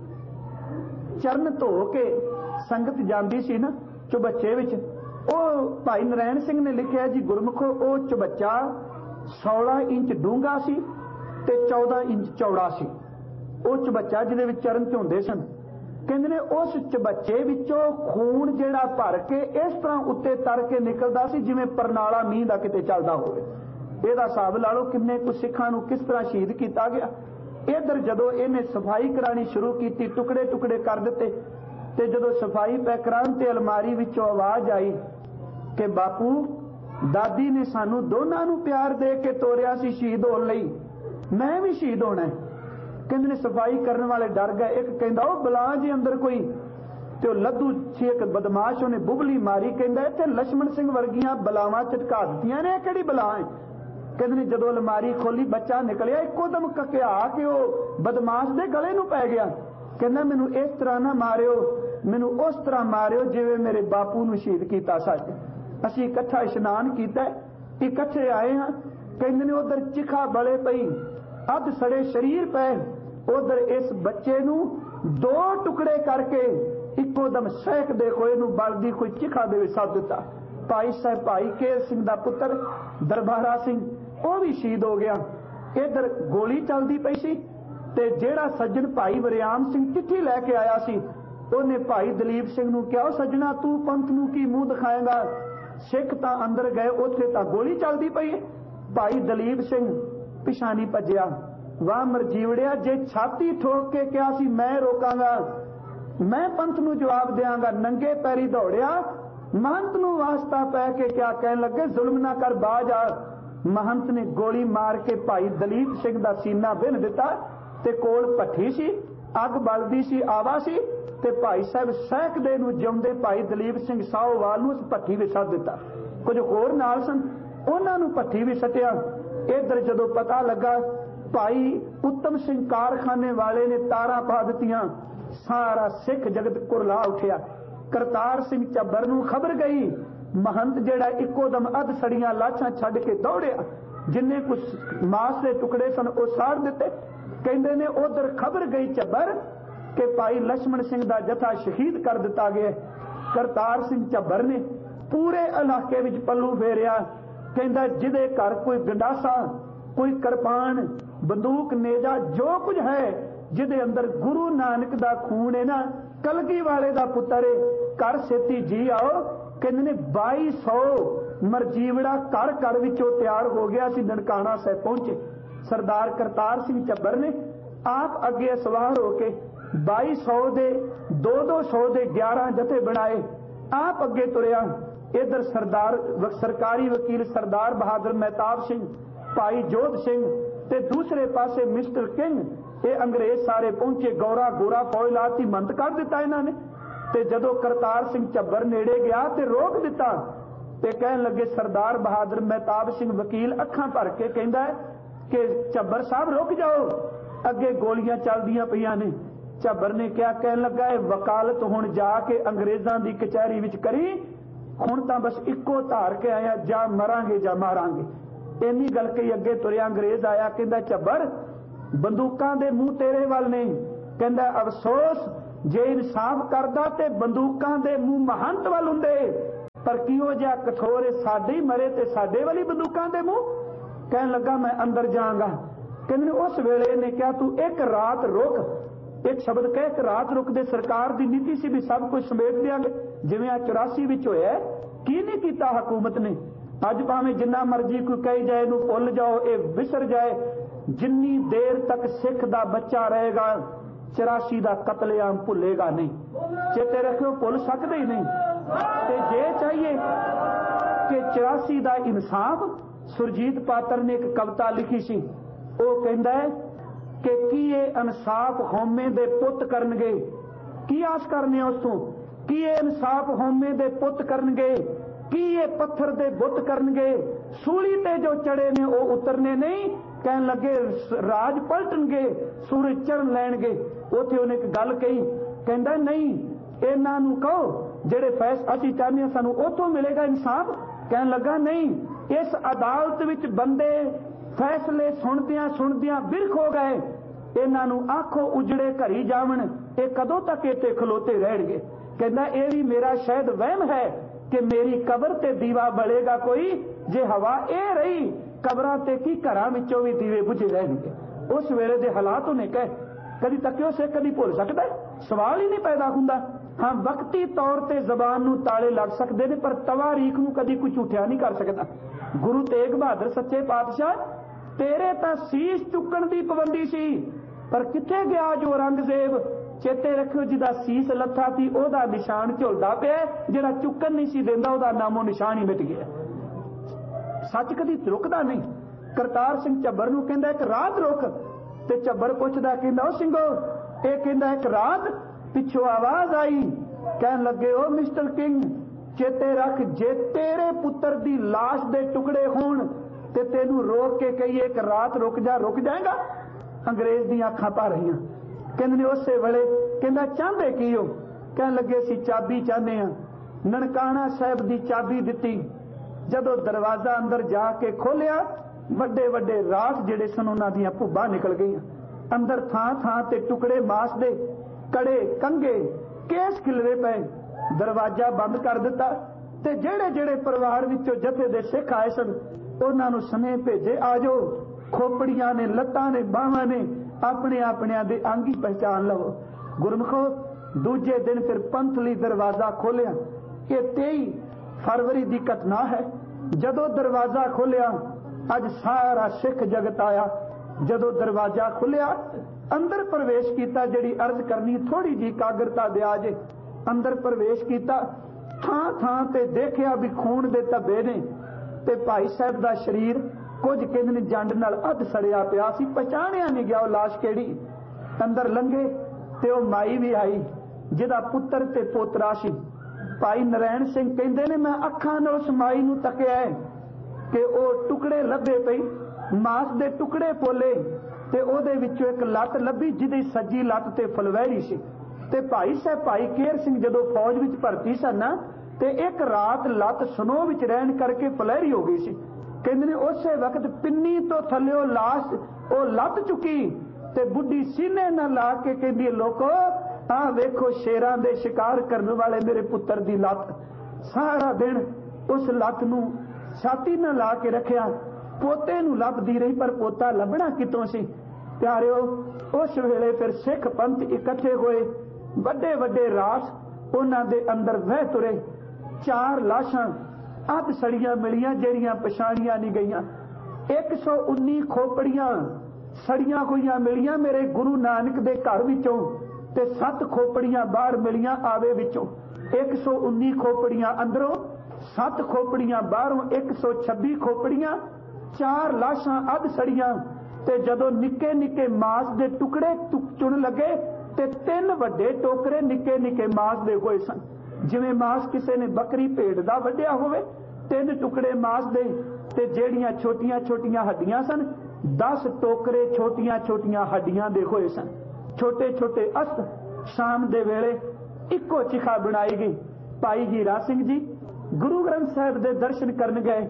चरण धो के संगत जाती सी ना चुबच्चे विच, ਉਹ ਭਾਈ ਨਰੈਣ ਸਿੰਘ ਨੇ ਲਿਖਿਆ ਜੀ ਗੁਰਮੁਖੋ, ਉਹ ਚੁਬੱਚਾ 16 ਇੰਚ ਡੂੰਘਾ ਸੀ ਤੇ 14 ਇੰਚ ਚੌੜਾ ਸੀ। ਉਹ ਚੁਬੱਚਾ ਜਿਹਦੇ ਵਿੱਚ ਚਰਨ ਝੋਂਦੇ ਸਨ। ਕਹਿੰਦੇ ਨੇ ਉਸ ਚੁਬੱਚੇ ਵਿੱਚੋਂ ਖੂਨ ਜਿਹੜਾ ਭਰ ਕੇ ਇਸ ਤਰ੍ਹਾਂ ਉੱਤੇ ਤਰ ਕੇ ਨਿਕਲਦਾ ਸੀ ਜਿਵੇਂ ਪਰਨਾਲਾ ਮੀਂਹ ਦਾ ਕਿਤੇ ਚੱਲਦਾ ਹੋਵੇ। ਇਹਦਾ ਹਿਸਾਬ ਲਾ ਲਓ ਕਿੰਨੇ ਕੁ ਸਿੱਖਾਂ ਨੂੰ ਕਿਸ ਤਰ੍ਹਾਂ ਸ਼ਹੀਦ ਕੀਤਾ ਗਿਆ। ਇਧਰ ਜਦੋਂ ਇਹਨੇ ਸਫਾਈ ਕਰਾਣੀ ਸ਼ੁਰੂ ਕੀਤੀ, ਟੁਕੜੇ ਟੁਕੜੇ ਕਰ ਦਿੱਤੇ। ਤੇ ਜਦੋਂ ਸਫਾਈ ਪੈ ਕਰਾਉਣ ਤੇ ਅਲਮਾਰੀ ਵਿੱਚੋਂ ਆਵਾਜ਼ ਆਈ ਕਿ ਬਾਪੂ ਦਾਦੀ ਨੇ ਸਾਨੂੰ ਦੋਨਾਂ ਨੂੰ ਪਿਆਰ ਦੇ ਕੇ ਤੋਰਿਆ ਸੀ ਸ਼ਹੀਦ ਹੋਣ ਲਈ, ਮੈਂ ਵੀ ਸ਼ਹੀਦ ਹੋਣਾ ਹੈ। ਕਹਿੰਦੇ ਨੇ ਸਫਾਈ ਕਰਨ ਵਾਲੇ ਡਰ ਗਏ। ਇੱਕ ਕਹਿੰਦਾ ਉਹ ਬਲਾ ਜੀ ਅੰਦਰ ਕੋਈ, ਤੇ ਉਹ ਲੱਧੂ ਸੀ ਇੱਕ ਬਦਮਾਸ਼, ਉਹਨੇ ਬੁਬਲੀ ਮਾਰੀ। ਕਹਿੰਦਾ ਇੱਥੇ ਲక్ష్మణ ਸਿੰਘ ਵਰਗੀਆਂ ਬਲਾਵਾਂ ਝਟਕਾ ਦਿੱਤੀਆਂ ਨੇ, ਕਿਹੜੀ ਬਲਾ ਹੈ। ਕਹਿੰਦੇ ਨੇ ਜਦੋਂ ਅਲਮਾਰੀ ਖੋਲੀ ਬੱਚਾ ਨਿਕਲਿਆ, ਇੱਕੋ ਦਮ ਕਕਿਆ ਕਿ ਉਹ ਬਦਮਾਸ਼ ਦੇ ਗਲੇ ਨੂੰ ਪੈ ਗਿਆ। ਕਹਿੰਦਾ ਮੈਨੂੰ ਇਸ ਤਰ੍ਹਾਂ ਨਾ ਮਾਰਿਓ, ਮੈਨੂੰ ਉਸ ਤਰ੍ਹਾਂ ਮਾਰਿਓ ਜਿਵੇਂ ਮੇਰੇ ਬਾਪੂ ਨੂੰ ਸ਼ਹੀਦ ਕੀਤਾ ਸੱਚ। ਅਸੀਂ ਇਕੱਠਾ ਇਸ਼ਨਾਨ ਕੀਤਾ, ਇਕੱਠੇ ਆਏ ਹਾਂ। ਕਹਿੰਦੇ ਨੇ ਉਧਰ ਚਿਖਾ ਬਲੇ ਪਈ, ਅੱਧ ਸੜੇ ਸਰੀਰ ਪਏ, ਉਧਰ ਇਸ ਬੱਚੇ ਨੂੰ ਦੋ ਟੁਕੜੇ ਕਰਕੇ ਇੱਕੋ ਦਮ ਸਹਿਕਦੇ ਹੋਏ ਨੂੰ ਬਲਦੀ ਕੋਈ ਚਿਖਾ ਦੇ ਵਿੱਚ ਸੱਟ ਦਿੱਤਾ। ਭਾਈ ਸਾਹਿਬ ਭਾਈ ਕੇਰ ਸਿੰਘ ਦਾ ਪੁੱਤਰ ਦਰਬਾਰਾ ਸਿੰਘ ਉਹ ਵੀ ਸ਼ਹੀਦ ਹੋ ਗਿਆ। ਇਧਰ ਗੋਲੀ ਚੱਲਦੀ ਪਈ ਸੀ ਤੇ ਜਿਹੜਾ ਸੱਜਣ ਭਾਈ ਵਰਿਆਮ ਸਿੰਘ ਚਿੱਠੀ ਲੈ ਕੇ ਆਇਆ ਸੀ, ਉਹਨੇ ਭਾਈ ਦਲੀਪ ਸਿੰਘ ਨੂੰ ਕਿਹਾ, ਸੱਜਣਾ ਤੂੰ ਪੰਥ ਨੂੰ ਕੀ ਮੂੰਹ ਦਿਖਾਏਗਾ। ਸਿੱਖ ਤਾਂ ਅੰਦਰ ਗਏ, ਉੱਥੇ ਤਾਂ ਗੋਲੀ ਚੱਲਦੀ ਪਈ ਹੈ। ਭਾਈ ਦਲੀਪ ਸਿੰਘ ਪਿਛਾਣੀ ਭੱਜਿਆ। ਵਾਹ ਮਰਜੀਵੜਿਆ, ਜੇ ਛਾਤੀ ਠੋਕ ਕੇ ਕਿਹਾ ਸੀ ਮੈਂ ਰੋਕਾਂਗਾ, ਮੈਂ ਪੰਥ ਨੂੰ ਜਵਾਬ ਦਿਆਂਗਾ, ਨੰਗੇ ਪੈਰੀ ਦੌੜਿਆ। महंत ਨੂੰ वास्ता पै के क्या कहन लगे, जुल्म ना कर बाज आ। महंत ने गोली मार के भाई दलीप सिंह दा सीना बिन दिता ते कोल भट्ठी सी, अग बलदी सी, आवा सी ते भाई साहब सैकदे नूं जिउंदे भाई दलीप सिंह साहोवाल नूं उस भट्ठी विच सट दिता। कुछ होर नाल सन, उन्हां नूं भट्ठी विच सटिया। इधर जदों पता लगा भाई उत्तम सिंह कारखाने वाले ने तारां पा दित्तियां, सारा सिख जगत कुरला उठिया। करतार सिंह झब्बर नूं खबर गई, महंत जेड़ा इक्को दम अध सड़ियां लाशां छड्ड के दौड़िया, जिन्ने कुछ मास के टुकड़े सन वो साड़ दिते। कहंदे ने उधर खबर गई झब्बर कि भाई लक्ष्मण सिंह दा जथा शहीद कर दिता गया। करतार सिंह झब्बर ने पूरे इलाके विच पल्लू फेरिया। कहंदा जिदे घर कोई गंडासा, कोई किरपान, बंदूक, नेजा, जो कुछ है, जिदे अंदर गुरु नानक दा खून है ना, कलगी वाले दा पुत्तर है, घर सेती जी आओ। कहंदे ने 2200 मरजीवड़ा घर घर विचों तैयार हो गया सी, ननकाना साहिब पहुंचे। सरदार करतार सिंह झब्बर ने आप अगे सवार होके 2200 दे 200 दे 11 जथे बनाए, आप अगे तुरिया। इधर सरकारी वकील सरदार बहादुर मेहताब सिंह, भाई जोध सिंह ते दूसरे पासे मिस्टर किंग, ये अंग्रेज सारे पहुंचे। गौरा गोरा फौज लाती, मंत कर दिता इन्हां ने। ते जदों करतार सिंह झब्बर नेड़े गया ते रोक दिता ते कहन लगे, सरदार बहादुर मेहताब सिंह वकील अखां भर के कहंदा है कि झब्बर साहब रुक जाओ, अगे गोलियां चलदियां पईयां ने। झब्बर ने क्या कहन लगा, वकालत हुण जाके अंग्रेजां दी कचहरी विच करी, हुण तां बस इक्को धार के आया, जा मरांगे जा मारांगे। ਇੰਨੀ ਗੱਲ ਕਹੀ ਅੱਗੇ ਤੁਰਿਆ ਅੰਗਰੇਜ਼ ਆਇਆ, ਕਹਿੰਦਾ ਝੱਬਰ ਬੰਦੂਕਾਂ ਦੇ ਮੂੰਹ ਤੇਰੇ ਵੱਲ ਨਹੀਂ, ਕਹਿੰਦਾ ਅਫਸੋਸ ਜੇ ਇਨਸਾਫ ਕਰਦਾ ਤੇ ਬੰਦੂਕਾਂ ਦੇ ਮੂੰਹ ਮਹੰਤ ਵੱਲ ਹੁੰਦੇ, ਪਰ ਕਿਹੋ ਜਿਹਾ ਕਠੋਰ ਸਾਡੇ ਮਰੇ ਤੇ ਸਾਡੇ ਵਾਲੀ ਬੰਦੂਕਾਂ ਦੇ ਮੂੰਹ। ਕਹਿਣ ਲੱਗਾ ਮੈਂ ਅੰਦਰ ਜਾਵਾਂਗਾ। ਕਹਿੰਦੇ ਉਸ ਵੇਲੇ ਨੇ ਕਿਹਾ ਤੂੰ ਇੱਕ ਰਾਤ ਰੁਕ, ਇੱਕ ਸ਼ਬਦ ਕਹਿ ਇੱਕ ਰਾਤ ਰੁਕ ਦੇ। ਸਰਕਾਰ ਦੀ ਨੀਤੀ ਸੀ ਵੀ ਸਭ ਕੁਝ ਸਮੇਟ ਦਿਆਂਗੇ, ਜਿਵੇਂ ਆ 84 ਵਿੱਚ ਹੋਇਆ। ਕੀ ਨਹੀਂ ਕੀਤਾ ਹਕੂਮਤ ਨੇ। ਅੱਜ ਭਾਵੇਂ ਜਿੰਨਾ ਮਰਜ਼ੀ ਕੋਈ ਕਹੀ ਜਾਏ ਇਹਨੂੰ ਭੁੱਲ ਜਾਓ, ਇਹ ਵਿਸਰ ਜਾਏ, ਜਿੰਨੀ ਦੇਰ ਤੱਕ ਸਿੱਖ ਦਾ ਬੱਚਾ ਰਹੇਗਾ 84 ਦਾ ਕਤਲੇਆਮ ਭੁੱਲੇਗਾ ਨਹੀਂ। ਚੇਤੇ ਰੱਖਿਓ, ਭੁੱਲ ਸਕਦੇ ਹੀ ਨਹੀਂ। ਤੇ ਜੇ ਚਾਹੀਏ ਕਿ 84 ਦਾ ਇਨਸਾਫ, ਸੁਰਜੀਤ ਪਾਤਰ ਨੇ ਇੱਕ ਕਵਿਤਾ ਲਿਖੀ ਸੀ, ਉਹ ਕਹਿੰਦਾ ਹੈ ਕਿ ਕੀ ਇਹ ਇਨਸਾਫ ਹਉਮੈ ਦੇ ਪੁੱਤ ਕਰਨਗੇ। ਕੀ ਆਸ ਕਰਨੇ ਉਸ ਤੋਂ? ਕੀ ਇਹ ਇਨਸਾਫ ਹਉਮੈ ਦੇ ਪੁੱਤ ਕਰਨਗੇ? ਕੀ ਇਹ ਪੱਥਰ ਦੇ ਬੁੱਤ ਕਰਨਗੇ? ਸੂਲੀ ਤੇ ਜੋ ਚੜੇ ਨੇ ਉਹ ਉਤਰਨੇ ਨਹੀਂ। ਕਹਿਣ ਲੱਗੇ ਰਾਜ ਪਲਟਣਗੇ, ਸੂਰਜ ਚੜ੍ਹਨ ਲੈਣਗੇ। ਉੱਥੇ ਉਹਨੇ ਇੱਕ ਗੱਲ ਕਹੀ, ਕਹਿੰਦਾ ਨਹੀਂ ਇਹਨਾਂ ਨੂੰ ਕਹੋ ਜਿਹੜੇ ਅਸੀਂ ਚਾਹੁੰਦੇ ਹਾਂ ਸਾਨੂੰ ਉੱਥੋਂ ਮਿਲੇਗਾ ਇਨਸਾਫ। ਕਹਿਣ ਲੱਗਾ ਨਹੀਂ, ਇਸ ਅਦਾਲਤ ਵਿੱਚ ਬੰਦੇ ਫੈਸਲੇ ਸੁਣਦਿਆਂ ਬਿਰਖ ਹੋ ਗਏ। ਇਹਨਾਂ ਨੂੰ ਆਖੋ ਉਜੜੇ ਘਰੀ ਜਾਵਣ, ਇਹ ਕਦੋਂ ਤੱਕ ਇੱਥੇ ਖਲੋਤੇ ਰਹਿਣਗੇ। ਕਹਿੰਦਾ ਇਹ ਵੀ ਮੇਰਾ ਸ਼ਾਇਦ ਵਹਿਮ ਹੈ ਕਿ ਮੇਰੀ ਕਬਰ ਤੇ ਦੀਵਾ ਬਲੇਗਾ ਕੋਈ। ਜੇ ਹਵਾ ਇਹ ਰਹੀ ਕਬਰਾਂ ਤੇ ਕੀ ਘਰਾਂ ਵਿੱਚੋਂ ਵੀ ਦੀਵੇ ਬੁਝੇ ਰਹਿਣਗੇ। ਉਸ ਵੇਲੇ ਦੇ ਹਾਲਾਤ ਉਹਨੇ ਕਹੇ, ਕਦੀ ਤੱਕਿਓ ਸੇ ਕਦੀ ਭੁੱਲ ਸਕਦਾ, ਸਵਾਲ ਹੀ ਨਹੀਂ ਪੈਦਾ ਹੁੰਦਾ। ਹਾਂ ਵਕਤੀ ਤੌਰ ਤੇ ਜ਼ਬਾਨ ਨੂੰ ਤਾਲੇ ਲੱਗ ਸਕਦੇ ਨੇ, ਪਰ ਤਵਾਰੀਖ ਨੂੰ ਕਦੀ ਕੋਈ ਝੂਠਿਆ ਨਹੀਂ ਕਰ ਸਕਦਾ। ਗੁਰੂ ਤੇਗ ਬਹਾਦਰ ਸੱਚੇ ਪਾਤਸ਼ਾਹ, ਤੇਰੇ ਤਾਂ ਸੀਸ ਚੁੱਕਣ ਦੀ ਪਾਬੰਦੀ ਸੀ, ਪਰ ਕਿੱਥੇ ਗਿਆ ਜੋ ਔਰੰਗਜ਼ੇਬ। ਚੇਤੇ ਰੱਖਿਓ ਜਿਹਦਾ ਸੀਸ ਲੱਥਾ ਸੀ ਉਹਦਾ ਨਿਸ਼ਾਨ ਝੁਲਦਾ ਪਿਆ, ਜਿਹੜਾ ਚੁੱਕਣ ਨਹੀਂ ਸੀ ਦਿੰਦਾ ਉਹਦਾ ਨਾਮੋ ਨਿਸ਼ਾਨ ਹੀ ਮਿਟ ਗਿਆ। ਸੱਚ ਕਦੀ ਰੁਕਦਾ ਨਹੀਂ। ਕਰਤਾਰ ਸਿੰਘ ਝੱਬਰ ਨੂੰ ਕਹਿੰਦਾ ਇੱਕ ਰਾਤ ਰੁਕ, ਤੇ ਝੱਬਰ ਪੁੱਛਦਾ, ਕਹਿੰਦਾ ਉਹ ਸਿੰਘੋ ਇਹ ਕਹਿੰਦਾ ਇੱਕ ਰਾਤ। ਪਿੱਛੋਂ ਆਵਾਜ਼ ਆਈ, ਕਹਿਣ ਲੱਗੇ ਉਹ ਮਿਸਟਰ ਕਿੰਗ ਚੇਤੇ ਰੱਖ, ਜੇ ਤੇਰੇ ਪੁੱਤਰ ਦੀ ਲਾਸ਼ ਦੇ ਟੁਕੜੇ ਹੋਣ ਤੇ ਤੈਨੂੰ ਰੋਕ ਕੇ ਕਹੀਏ ਇੱਕ ਰਾਤ ਰੁਕ ਜਾਏਗਾ। ਅੰਗਰੇਜ਼ ਦੀਆਂ ਅੱਖਾਂ ਭਰ ਰਹੀਆਂ। ਕਹਿੰਦੇ ਨੇ ਉਸੇ ਵੇਲੇ ਕਹਿੰਦਾ ਚਾਹੁੰਦੇ ਕੀ ਹੋ? ਕਹਿਣ ਲੱਗੇ ਅਸੀਂ ਚਾਬੀ ਚਾਹੁੰਦੇ ਹਾਂ। ਨਨਕਾਣਾ ਸਾਹਿਬ ਦੀ ਚਾਬੀ ਦਿੱਤੀ। ਜਦੋਂ ਦਰਵਾਜ਼ਾ ਅੰਦਰ ਜਾ ਕੇ ਖੋਲਿਆ, ਵੱਡੇ ਵੱਡੇ ਰਾਸ ਜਿਹੜੇ ਸਨ ਉਹਨਾਂ ਦੀਆਂ ਭੁੱਬਾਂ ਨਿਕਲ ਗਈਆਂ। ਅੰਦਰ ਥਾਂ ਤੇ ਟੁਕੜੇ ਮਾਸ ਦੇ, ਕੜੇ, ਕੰਗੇ, ਕੇਸ ਖਿਲਰੇ ਪਏ। ਦਰਵਾਜ਼ਾ ਬੰਦ ਕਰ ਦਿੱਤਾ ਤੇ ਜਿਹੜੇ ਪਰਿਵਾਰ ਵਿੱਚੋਂ ਜਥੇ ਦੇ ਸਿੱਖ ਆਏ ਸਨ ਉਹਨਾਂ ਨੂੰ ਸਨੇ ਭੇਜੇ, ਆ ਜਾਓ। ਖੋਪੜੀਆਂ ਨੇ, ਲੱਤਾਂ ਨੇ, ਬਾਹਾਂ ਨੇ, ਆਪਣਿਆਂ ਦੇ ਅੰਗ ਹੀ ਪਹਿਚਾਨ ਲਵੋ। ਗੁਰਮਖੋ ਦੂਜੇ ਦਿਨ ਫਿਰ ਪੰਥ ਲਈ ਦਰਵਾਜ਼ਾ ਖੋਲਿਆ। ਇਹ 23 ਫਰਵਰੀ ਦੀ ਘਟਨਾ ਹੈ। ਜਦੋਂ ਦਰਵਾਜ਼ਾ ਖੋਲਿਆ, ਅੱਜ ਸਾਰਾ ਸਿੱਖ ਜਗਤ ਆਇਆ। ਜਦੋਂ ਦਰਵਾਜ਼ਾ ਖੁੱਲਿਆ, ਅੰਦਰ ਪ੍ਰਵੇਸ਼ ਕੀਤਾ। ਜਿਹੜੀ ਅਰਜ਼ ਕਰਨੀ ਥੋੜੀ ਜੀ ਕਾਗਰਤਾ ਦਿਆ ਜੇ। ਅੰਦਰ ਪ੍ਰਵੇਸ਼ ਕੀਤਾ, ਥਾਂ ਤੇ ਦੇਖਿਆ ਵੀ ਖੂਨ ਦੇ ਧੱਬੇ ਨੇ ਤੇ ਭਾਈ ਸਾਹਿਬ ਦਾ ਸਰੀਰ ਕੁਝ ਕਹਿੰਦੇ ਨੇ ਜੰਡ ਨਾਲ ਅੱਧ ਸੜਿਆ ਪਿਆ ਸੀ, ਪਛਾਣਿਆ ਨਹੀਂ ਗਿਆ ਉਹ ਲਾਸ਼ ਕਿਹੜੀ। ਅੰਦਰ ਲੰਘੇ ਤੇ ਉਹ ਮਾਈ ਵੀ ਆਈ ਜਿਹਦਾ ਪੁੱਤਰ ਤੇ ਪੋਤਰਾ ਸੀ। ਭਾਈ ਨਰੈਣ ਸਿੰਘ ਕਹਿੰਦੇ ਨੇ ਮੈਂ ਅੱਖਾਂ ਨਾਲ ਉਸ ਮਾਈ ਨੂੰ ਤੱਕਿਆ ਕਿ ਉਹ ਟੁਕੜੇ ਲੱਭੇ ਪਈ, ਮਾਸ ਦੇ ਟੁਕੜੇ ਪੋਲੇ ਤੇ ਉਹਦੇ ਵਿੱਚੋਂ ਇੱਕ ਲੱਤ ਲੱਭੀ ਜਿਹਦੀ ਸੱਜੀ ਲੱਤ ਤੇ ਫਲਵੈਰੀ ਸੀ। ਤੇ ਭਾਈ ਸਾਹਿਬ ਭਾਈ ਕੇਰ ਸਿੰਘ ਜਦੋਂ ਫੌਜ ਵਿੱਚ ਭਰਤੀ ਸਨ ਤੇ ਇੱਕ ਰਾਤ ਲੱਤ ਸਨੋ ਵਿੱਚ ਰਹਿਣ ਕਰਕੇ ਫਲੈਰੀ ਹੋ ਗਈ ਸੀ। ਕਹਿੰਦੇ ਨੇ ਉਸੇ ਵਕਤ ਪਿੰਨੀ ਤੋਂ ਥੱਲਿਓ ਲਾਸ਼ ਉਹ ਲੱਤ ਚੁੱਕੀ ਤੇ ਬੁੱਢੀ ਸੀਨੇ ਨਾਲ ਲਾ ਕੇ ਕਹਿੰਦੀ ਲੋਕੋ ਆਹ ਵੇਖੋ ਸ਼ੇਰਾਂ ਦੇ ਸ਼ਿਕਾਰ ਕਰਨ ਵਾਲੇ ਮੇਰੇ ਪੁੱਤਰ ਦੀ ਲੱਤ। ਸਾਰਾ ਦਿਨ ਉਸ ਲੱਤ ਨੂੰ ਛਾਤੀ ਨਾਲ ਲਾ ਕੇ ਰੱਖਿਆ। ਪੋਤੇ ਨੂੰ ਲੱਭਦੀ ਰਹੀ ਪਰ ਪੋਤਾ ਲੱਭਣਾ ਕਿਤੋਂ ਸੀ। ਪਿਆਰਿਓ ਉਸ ਵੇਲੇ ਫਿਰ ਸਿੱਖ ਪੰਥ ਇਕੱਠੇ ਹੋਏ, ਵੱਡੇ ਵੱਡੇ ਰਾਸ ਉਹਨਾਂ ਦੇ ਅੰਦਰ ਵਹਿ ਤੁਰੇ। 4 ਲਾਸ਼ਾਂ ਅੱਧ ਸੜੀਆਂ ਮਿਲੀਆਂ ਜਿਹੜੀਆਂ ਪਛਾਣੀਆਂ ਨਹੀਂ ਗਈਆਂ। 119 ਖੋਪੜੀਆਂ ਸੜੀਆਂ ਹੋਈਆਂ ਮਿਲੀਆਂ ਮੇਰੇ ਗੁਰੂ ਨਾਨਕ ਦੇ ਘਰ ਵਿੱਚੋਂ ਤੇ 7 ਖੋਪੜੀਆਂ ਬਾਹਰ ਮਿਲੀਆਂ ਆਵੇ ਵਿੱਚੋਂ। 119 ਖੋਪੜੀਆਂ ਅੰਦਰੋਂ, 7 ਖੋਪੜੀਆਂ ਬਾਹਰੋਂ, 126 ਖੋਪੜੀਆਂ, 4 ਲਾਸ਼ਾਂ ਅੱਧ ਸੜੀਆਂ। ਤੇ ਜਦੋਂ ਨਿੱਕੇ ਨਿੱਕੇ ਮਾਸ ਦੇ ਟੁਕੜੇ ਚੁਣ ਲੱਗੇ ਤੇ 3 ਵੱਡੇ ਟੋਕਰੇ ਨਿੱਕੇ ਨਿੱਕੇ ਮਾਸ ਦੇ ਹੋਏ ਸਨ। ਜਿਵੇਂ ਮਾਸ ਕਿਸੇ ਨੇ ਬੱਕਰੀ ਭੇਡ ਦਾ ਵੱਢਿਆ ਹੋਵੇ, 3 ਟੁਕੜੇ ਮਾਸ ਦੇ। ਤੇ ਜਿਹੜੀਆਂ ਛੋਟੀਆਂ ਛੋਟੀਆਂ ਹੱਡੀਆਂ ਸਨ 10 ਟੋਕਰੇ ਛੋਟੀਆਂ ਛੋਟੀਆਂ ਹੱਡੀਆਂ ਦੇ ਹੋਏ ਸਨ। ਛੋਟੇ ਛੋਟੇ ਅਸਤ ਸ਼ਾਮ ਦੇ ਵੇਲੇ ਇੱਕੋ ਚਿਖਾ ਬਣਾਈ ਗਈ। ਭਾਈ ਹੀਰਾ ਸਿੰਘ ਜੀ ਗੁਰੂ ਗ੍ਰੰਥ ਸਾਹਿਬ ਦੇ ਦਰਸ਼ਨ ਕਰਨ ਗਏ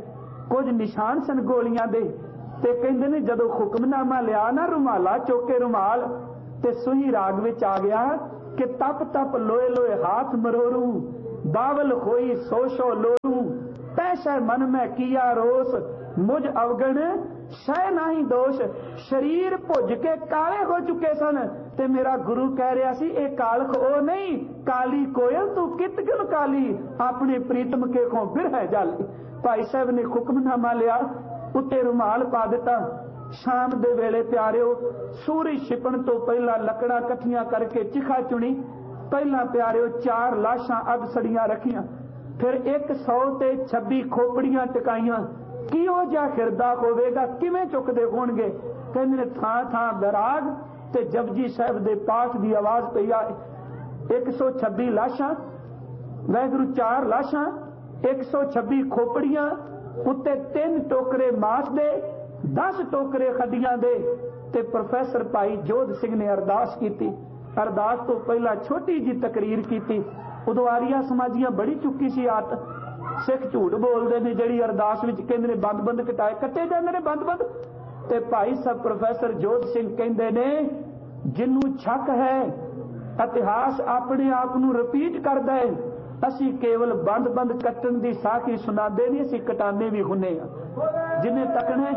कुछ निशान सन गोलियां दे। ते कहंदे ने जदों हुक्मनामा लिया ना रुमाला चौके रुमाल ते सुही राग विच आ गया कि तप तप लोए लोए हाथ मरोरू बावल होई सोशो लोरू तैशा मन में किया रोस मुझ अवगण शह नहीं दोष। शरीर भुज के काले हो चुके सन ते मेरा गुरु कह रहा सी ए कालख ओ नहीं काली कोयल तू कित क्यों काली अपने प्रीतम के को फिर है जाली। भाई साहब ने हुक्मनामा लिया उत्ते रुमाल पा दिता। शाम दे वेले प्यारिओ सूरज छिपण तो पहला लकड़ा कट्ठियां करके चिखा चुनी। पहला प्यारिओ 4 लाशां अग सड़ियां रखियां फिर 126 खोपड़ियां टकाइयां। किहो जिहा हिरदा होवेगा किवें चुकदे होणगे। कहंदे थां थां बैराग ते जपजी साहिब दे पाठ दी आवाज पई आए। 126 लाशां वैगुरु 4 लाशां 126 खोपड़ियां उत्ते 3 टोकरे मास दे 10 टोकरे खड्डियां दे। ते प्रोफैसर भाई जोध सिंह ने अरदास की। अरदास तो पहला छोटी जी तकरीर की। उदों आरिया समाजियां बड़ी चुकी सी आत। सिख झूठ बोलते ने जिहड़ी अरदास विच कहंदे ने बंद बंद कटाए कट्टे जांदे ने बंद बंद। ते भाई साहब प्रोफैसर जोध सिंह कहंदे ने जिन्नू शक है इतिहास अपने आप नू रिपीट करदा है। असी केवल बंद बंद कट्टन दी साखी सुनाते नहीं असी कटाने भी हुन्ने आ। जिन्हें तकने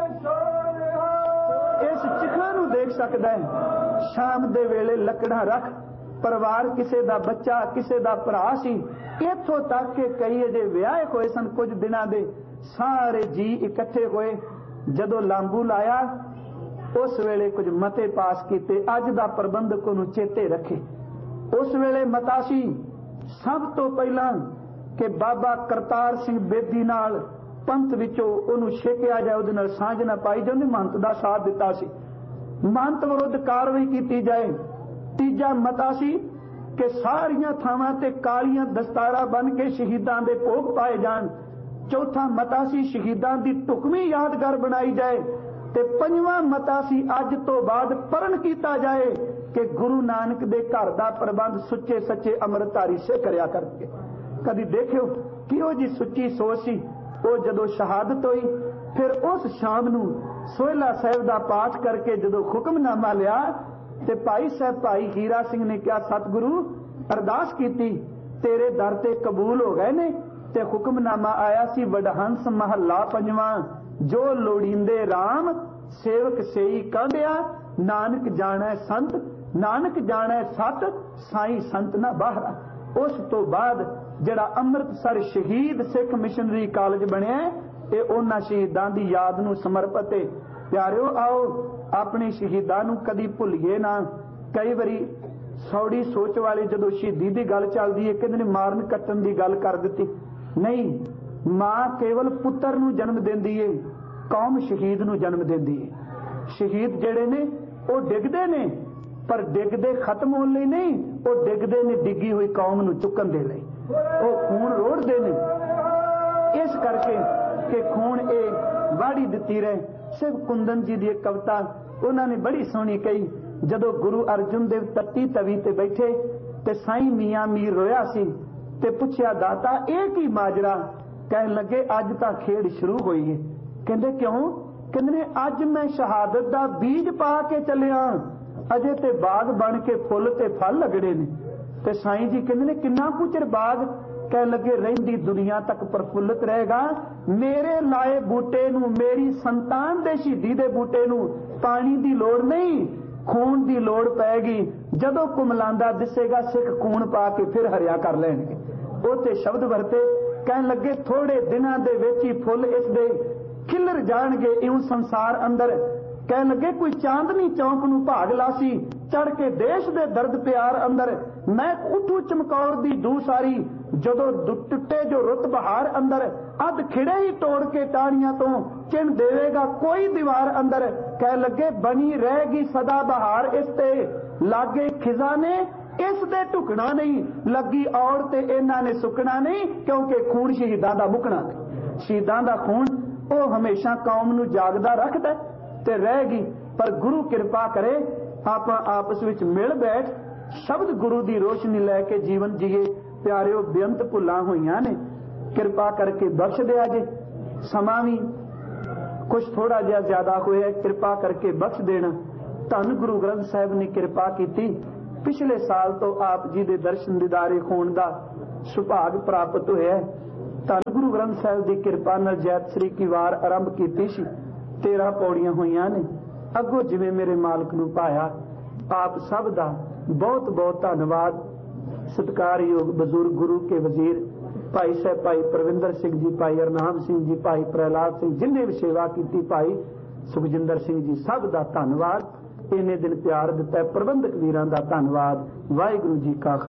इस चिखा नू देख सकदा है। शाम दे वेले लकड़ा रख परिवार किसे दा बच्चा किसे दा भरा सी इत्थों तक के कई अजे विआह होए सन कुछ दिनां दे सारे जी इकट्ठे होए। जदों लांबू लाया उस वेले कुछ मते पास कीते। अज दा प्रबंधक नूं चेते रखे। उस वेले मता सी सब तो पहला कि बाबा करतार सिंह बेदी नाल पंथ विचों उहनूं छेकिया जाए उहदे नाल सांझ ना पाई जाए। उहने महंत दा साथ दिता सी महंत विरुद्ध कार्रवाई की जाए। तीजा मता सी कि सारियां थावां ते कालियां दस्तारा बन के शहीदां दे भोग पाए जाण। चौथा मता सी शहीदां दी ढुकवीं यादगार बनाई जाए। ते पंजवां मता सी अज तो बाद परण कीता जाए कि गुरु नानक दे घर दा प्रबंध सुच्चे सच्चे अमृतधारी से करया करके। कदी देखियो किहो जी सुच्ची सोच सी। वो जदों शहादत हुई फिर उस शाम नूं सोहला साहिब दा पाठ करके जदों हुक्मनामा लिया ते भाई साहब भाई हीरा सिंह ने क्या सतगुरु अरदास की तेरे दर ते कबूल हो गए ने। ते हुक्मनामा आया सी वडहंस महला पंजवां जो लोड़ींदे राम सेवक सेई कांडिया नानक जाणै संत नानक जाणै सत साई संत ना बाहरा। उस तो बाद जिहड़ा अमृतसर शहीद सिख मिशनरी कॉलेज बनिया ये उन्हां शहीदां दी याद नूं समर्पित है। प्यारिओ आओ अपने शहीदां नूं कदी भुल्लीए ना। कई बारी सौड़ी सोच वाले जदों शहीदी दी गल चलदी है कहंदे ने मारन कट्टन दी गल कर दित्ती। नहीं, मां केवल पुत्तर नूं जन्म दिंदी है कौम शहीद नूं जन्म दिंदी है। शहीद जिहड़े ने वो डिगदे ने पर डिगदे खत्म होने लई नहीं, वो डिगदे ने डिगी हुई कौम नूं चुकन दे लई। वो खून रोड़दे ने इस करके कि खून ए वाड़ी दित्ती रहे। शिव कुंदन जी दी एक कविता उन्होंने बड़ी सोहनी कही। जदों गुरु अर्जुन देव तत्ती तवी ते बैठे ते साईं मियां मीर रोया सी ते पुछया दाता एक ही माजरा। कहन लगे अज तां खेड शुरू होई है। कहंदे क्यों? कहंदे अज मैं शहादत दा बीज पा के चलिया अजे ते बाग बन के फुल ते फल लगड़े ने। ते साईं जी कहंदे ने किन्ना कुछ चिर बाग? कह लगे रहिंदी दुनिया तक प्रफुल्लित रहेगा। मेरे लाए बूटे नूं मेरी संतान दे शहीदी दे बूटे नूं पानी दी लोड़ नहीं खून दी लोड़ पैगी। जदों कुमलांदा दिसेगा सिख खून पा के फिर हरिया कर लैणगे। उते शब्द वरते कहन लगे थोड़े दिनां दे विच ही फुल इस दे खिलर जाणगे इउं संसार अंदर। कह लगे कोई चांदनी चौंक नूं भाग लासी चढ़ के देश दे दर्द प्यार अंदर। मैं उठू चमकौर दी दू सारी जदों टुटे जो रुत बहार अंदर। अध खिड़े ही तोड़ के टाणियां तो चिन देवेगा कोई दीवार अंदर। कह लगे बनी रहेगी सदा बहार इस ते लागे खिजा ने इस दे ढुकना नहीं लगी और ते इन्हां ने सुकना नहीं क्योंकि खून शहीदां दा मुकना नहीं। शहीदां दा खून वो हमेशा कौम नूं जागदा रखदा ते रहेगी। पर गुरु कृपा करे आपां आपस विच मिल बैठ शब्द गुरु दी रोशनी लैके जीवन जीए। प्यारिओ बेअंत भुल्लां होईयां ने कृपा करके बख्श दिया जे। ਸਮਾਂ ਵੀ ਕੁਝ ਥੋੜਾ ਜਿਹਾ ਜ਼ਿਆਦਾ ਹੋਇਆ, ਕਿਰਪਾ ਕਰਕੇ ਬਖਸ਼ ਦੇਣਾ। ਧੰਨ ਗੁਰੂ ਗ੍ਰੰਥ ਸਾਹਿਬ ਨੇ ਕਿਰਪਾ ਕੀਤੀ। ਪਿਛਲੇ ਸਾਲ ਤੋਂ ਆਪ ਜੀ ਦੇ ਦਰਸ਼ਨ ਦੀਦਾਰੇ ਹੋਣ ਦਾ ਸੁਭਾਗ ਪ੍ਰਾਪਤ ਹੋਇਆ। ਧੰਨ ਗੁਰੂ ਗ੍ਰੰਥ ਸਾਹਿਬ ਦੀ ਕਿਰਪਾ ਨਾਲ ਜੈਤ ਸ੍ਰੀ ਕੀ ਵਾਰ ਆਰੰਭ ਕੀਤੀ ਸੀ। 13 ਪੌੜੀਆਂ ਹੋਈਆਂ ਨੇ। ਅੱਗੋਂ ਜਿਵੇਂ ਮੇਰੇ ਮਾਲਕ ਨੂੰ ਪਾਇਆ, ਆਪ ਸਭ ਦਾ ਬਹੁਤ ਬਹੁਤ ਧੰਨਵਾਦ। ਸਤਿਕਾਰਯੋਗ ਬਜ਼ੁਰਗ ਗੁਰੂ ਕੇ ਵਜ਼ੀਰ ਭਾਈ ਸਾਹਿਬ, ਭਾਈ ਪ੍ਰਵਿੰਦਰ ਸਿੰਘ ਜੀ, ਭਾਈ ਅਰਨਾਮ ਸਿੰਘ ਜੀ, ਭਾਈ ਪ੍ਰਹਿਲਾਦ ਸਿੰਘ, ਜਿਨ੍ਹਾਂ ਵੀ ਸੇਵਾ ਕੀਤੀ, ਭਾਈ ਸੁਖਜਿੰਦਰ ਸਿੰਘ ਜੀ, ਸਭ ਦਾ ਧੰਨਵਾਦ। ਇੰਨੇ ਦਿਨ ਪਿਆਰ ਦਿੱਤਾ। ਪ੍ਰਬੰਧਕ ਵੀਰਾਂ ਦਾ ਧੰਨਵਾਦ। ਵਾਹਿਗੁਰੂ ਜੀ ਕਾ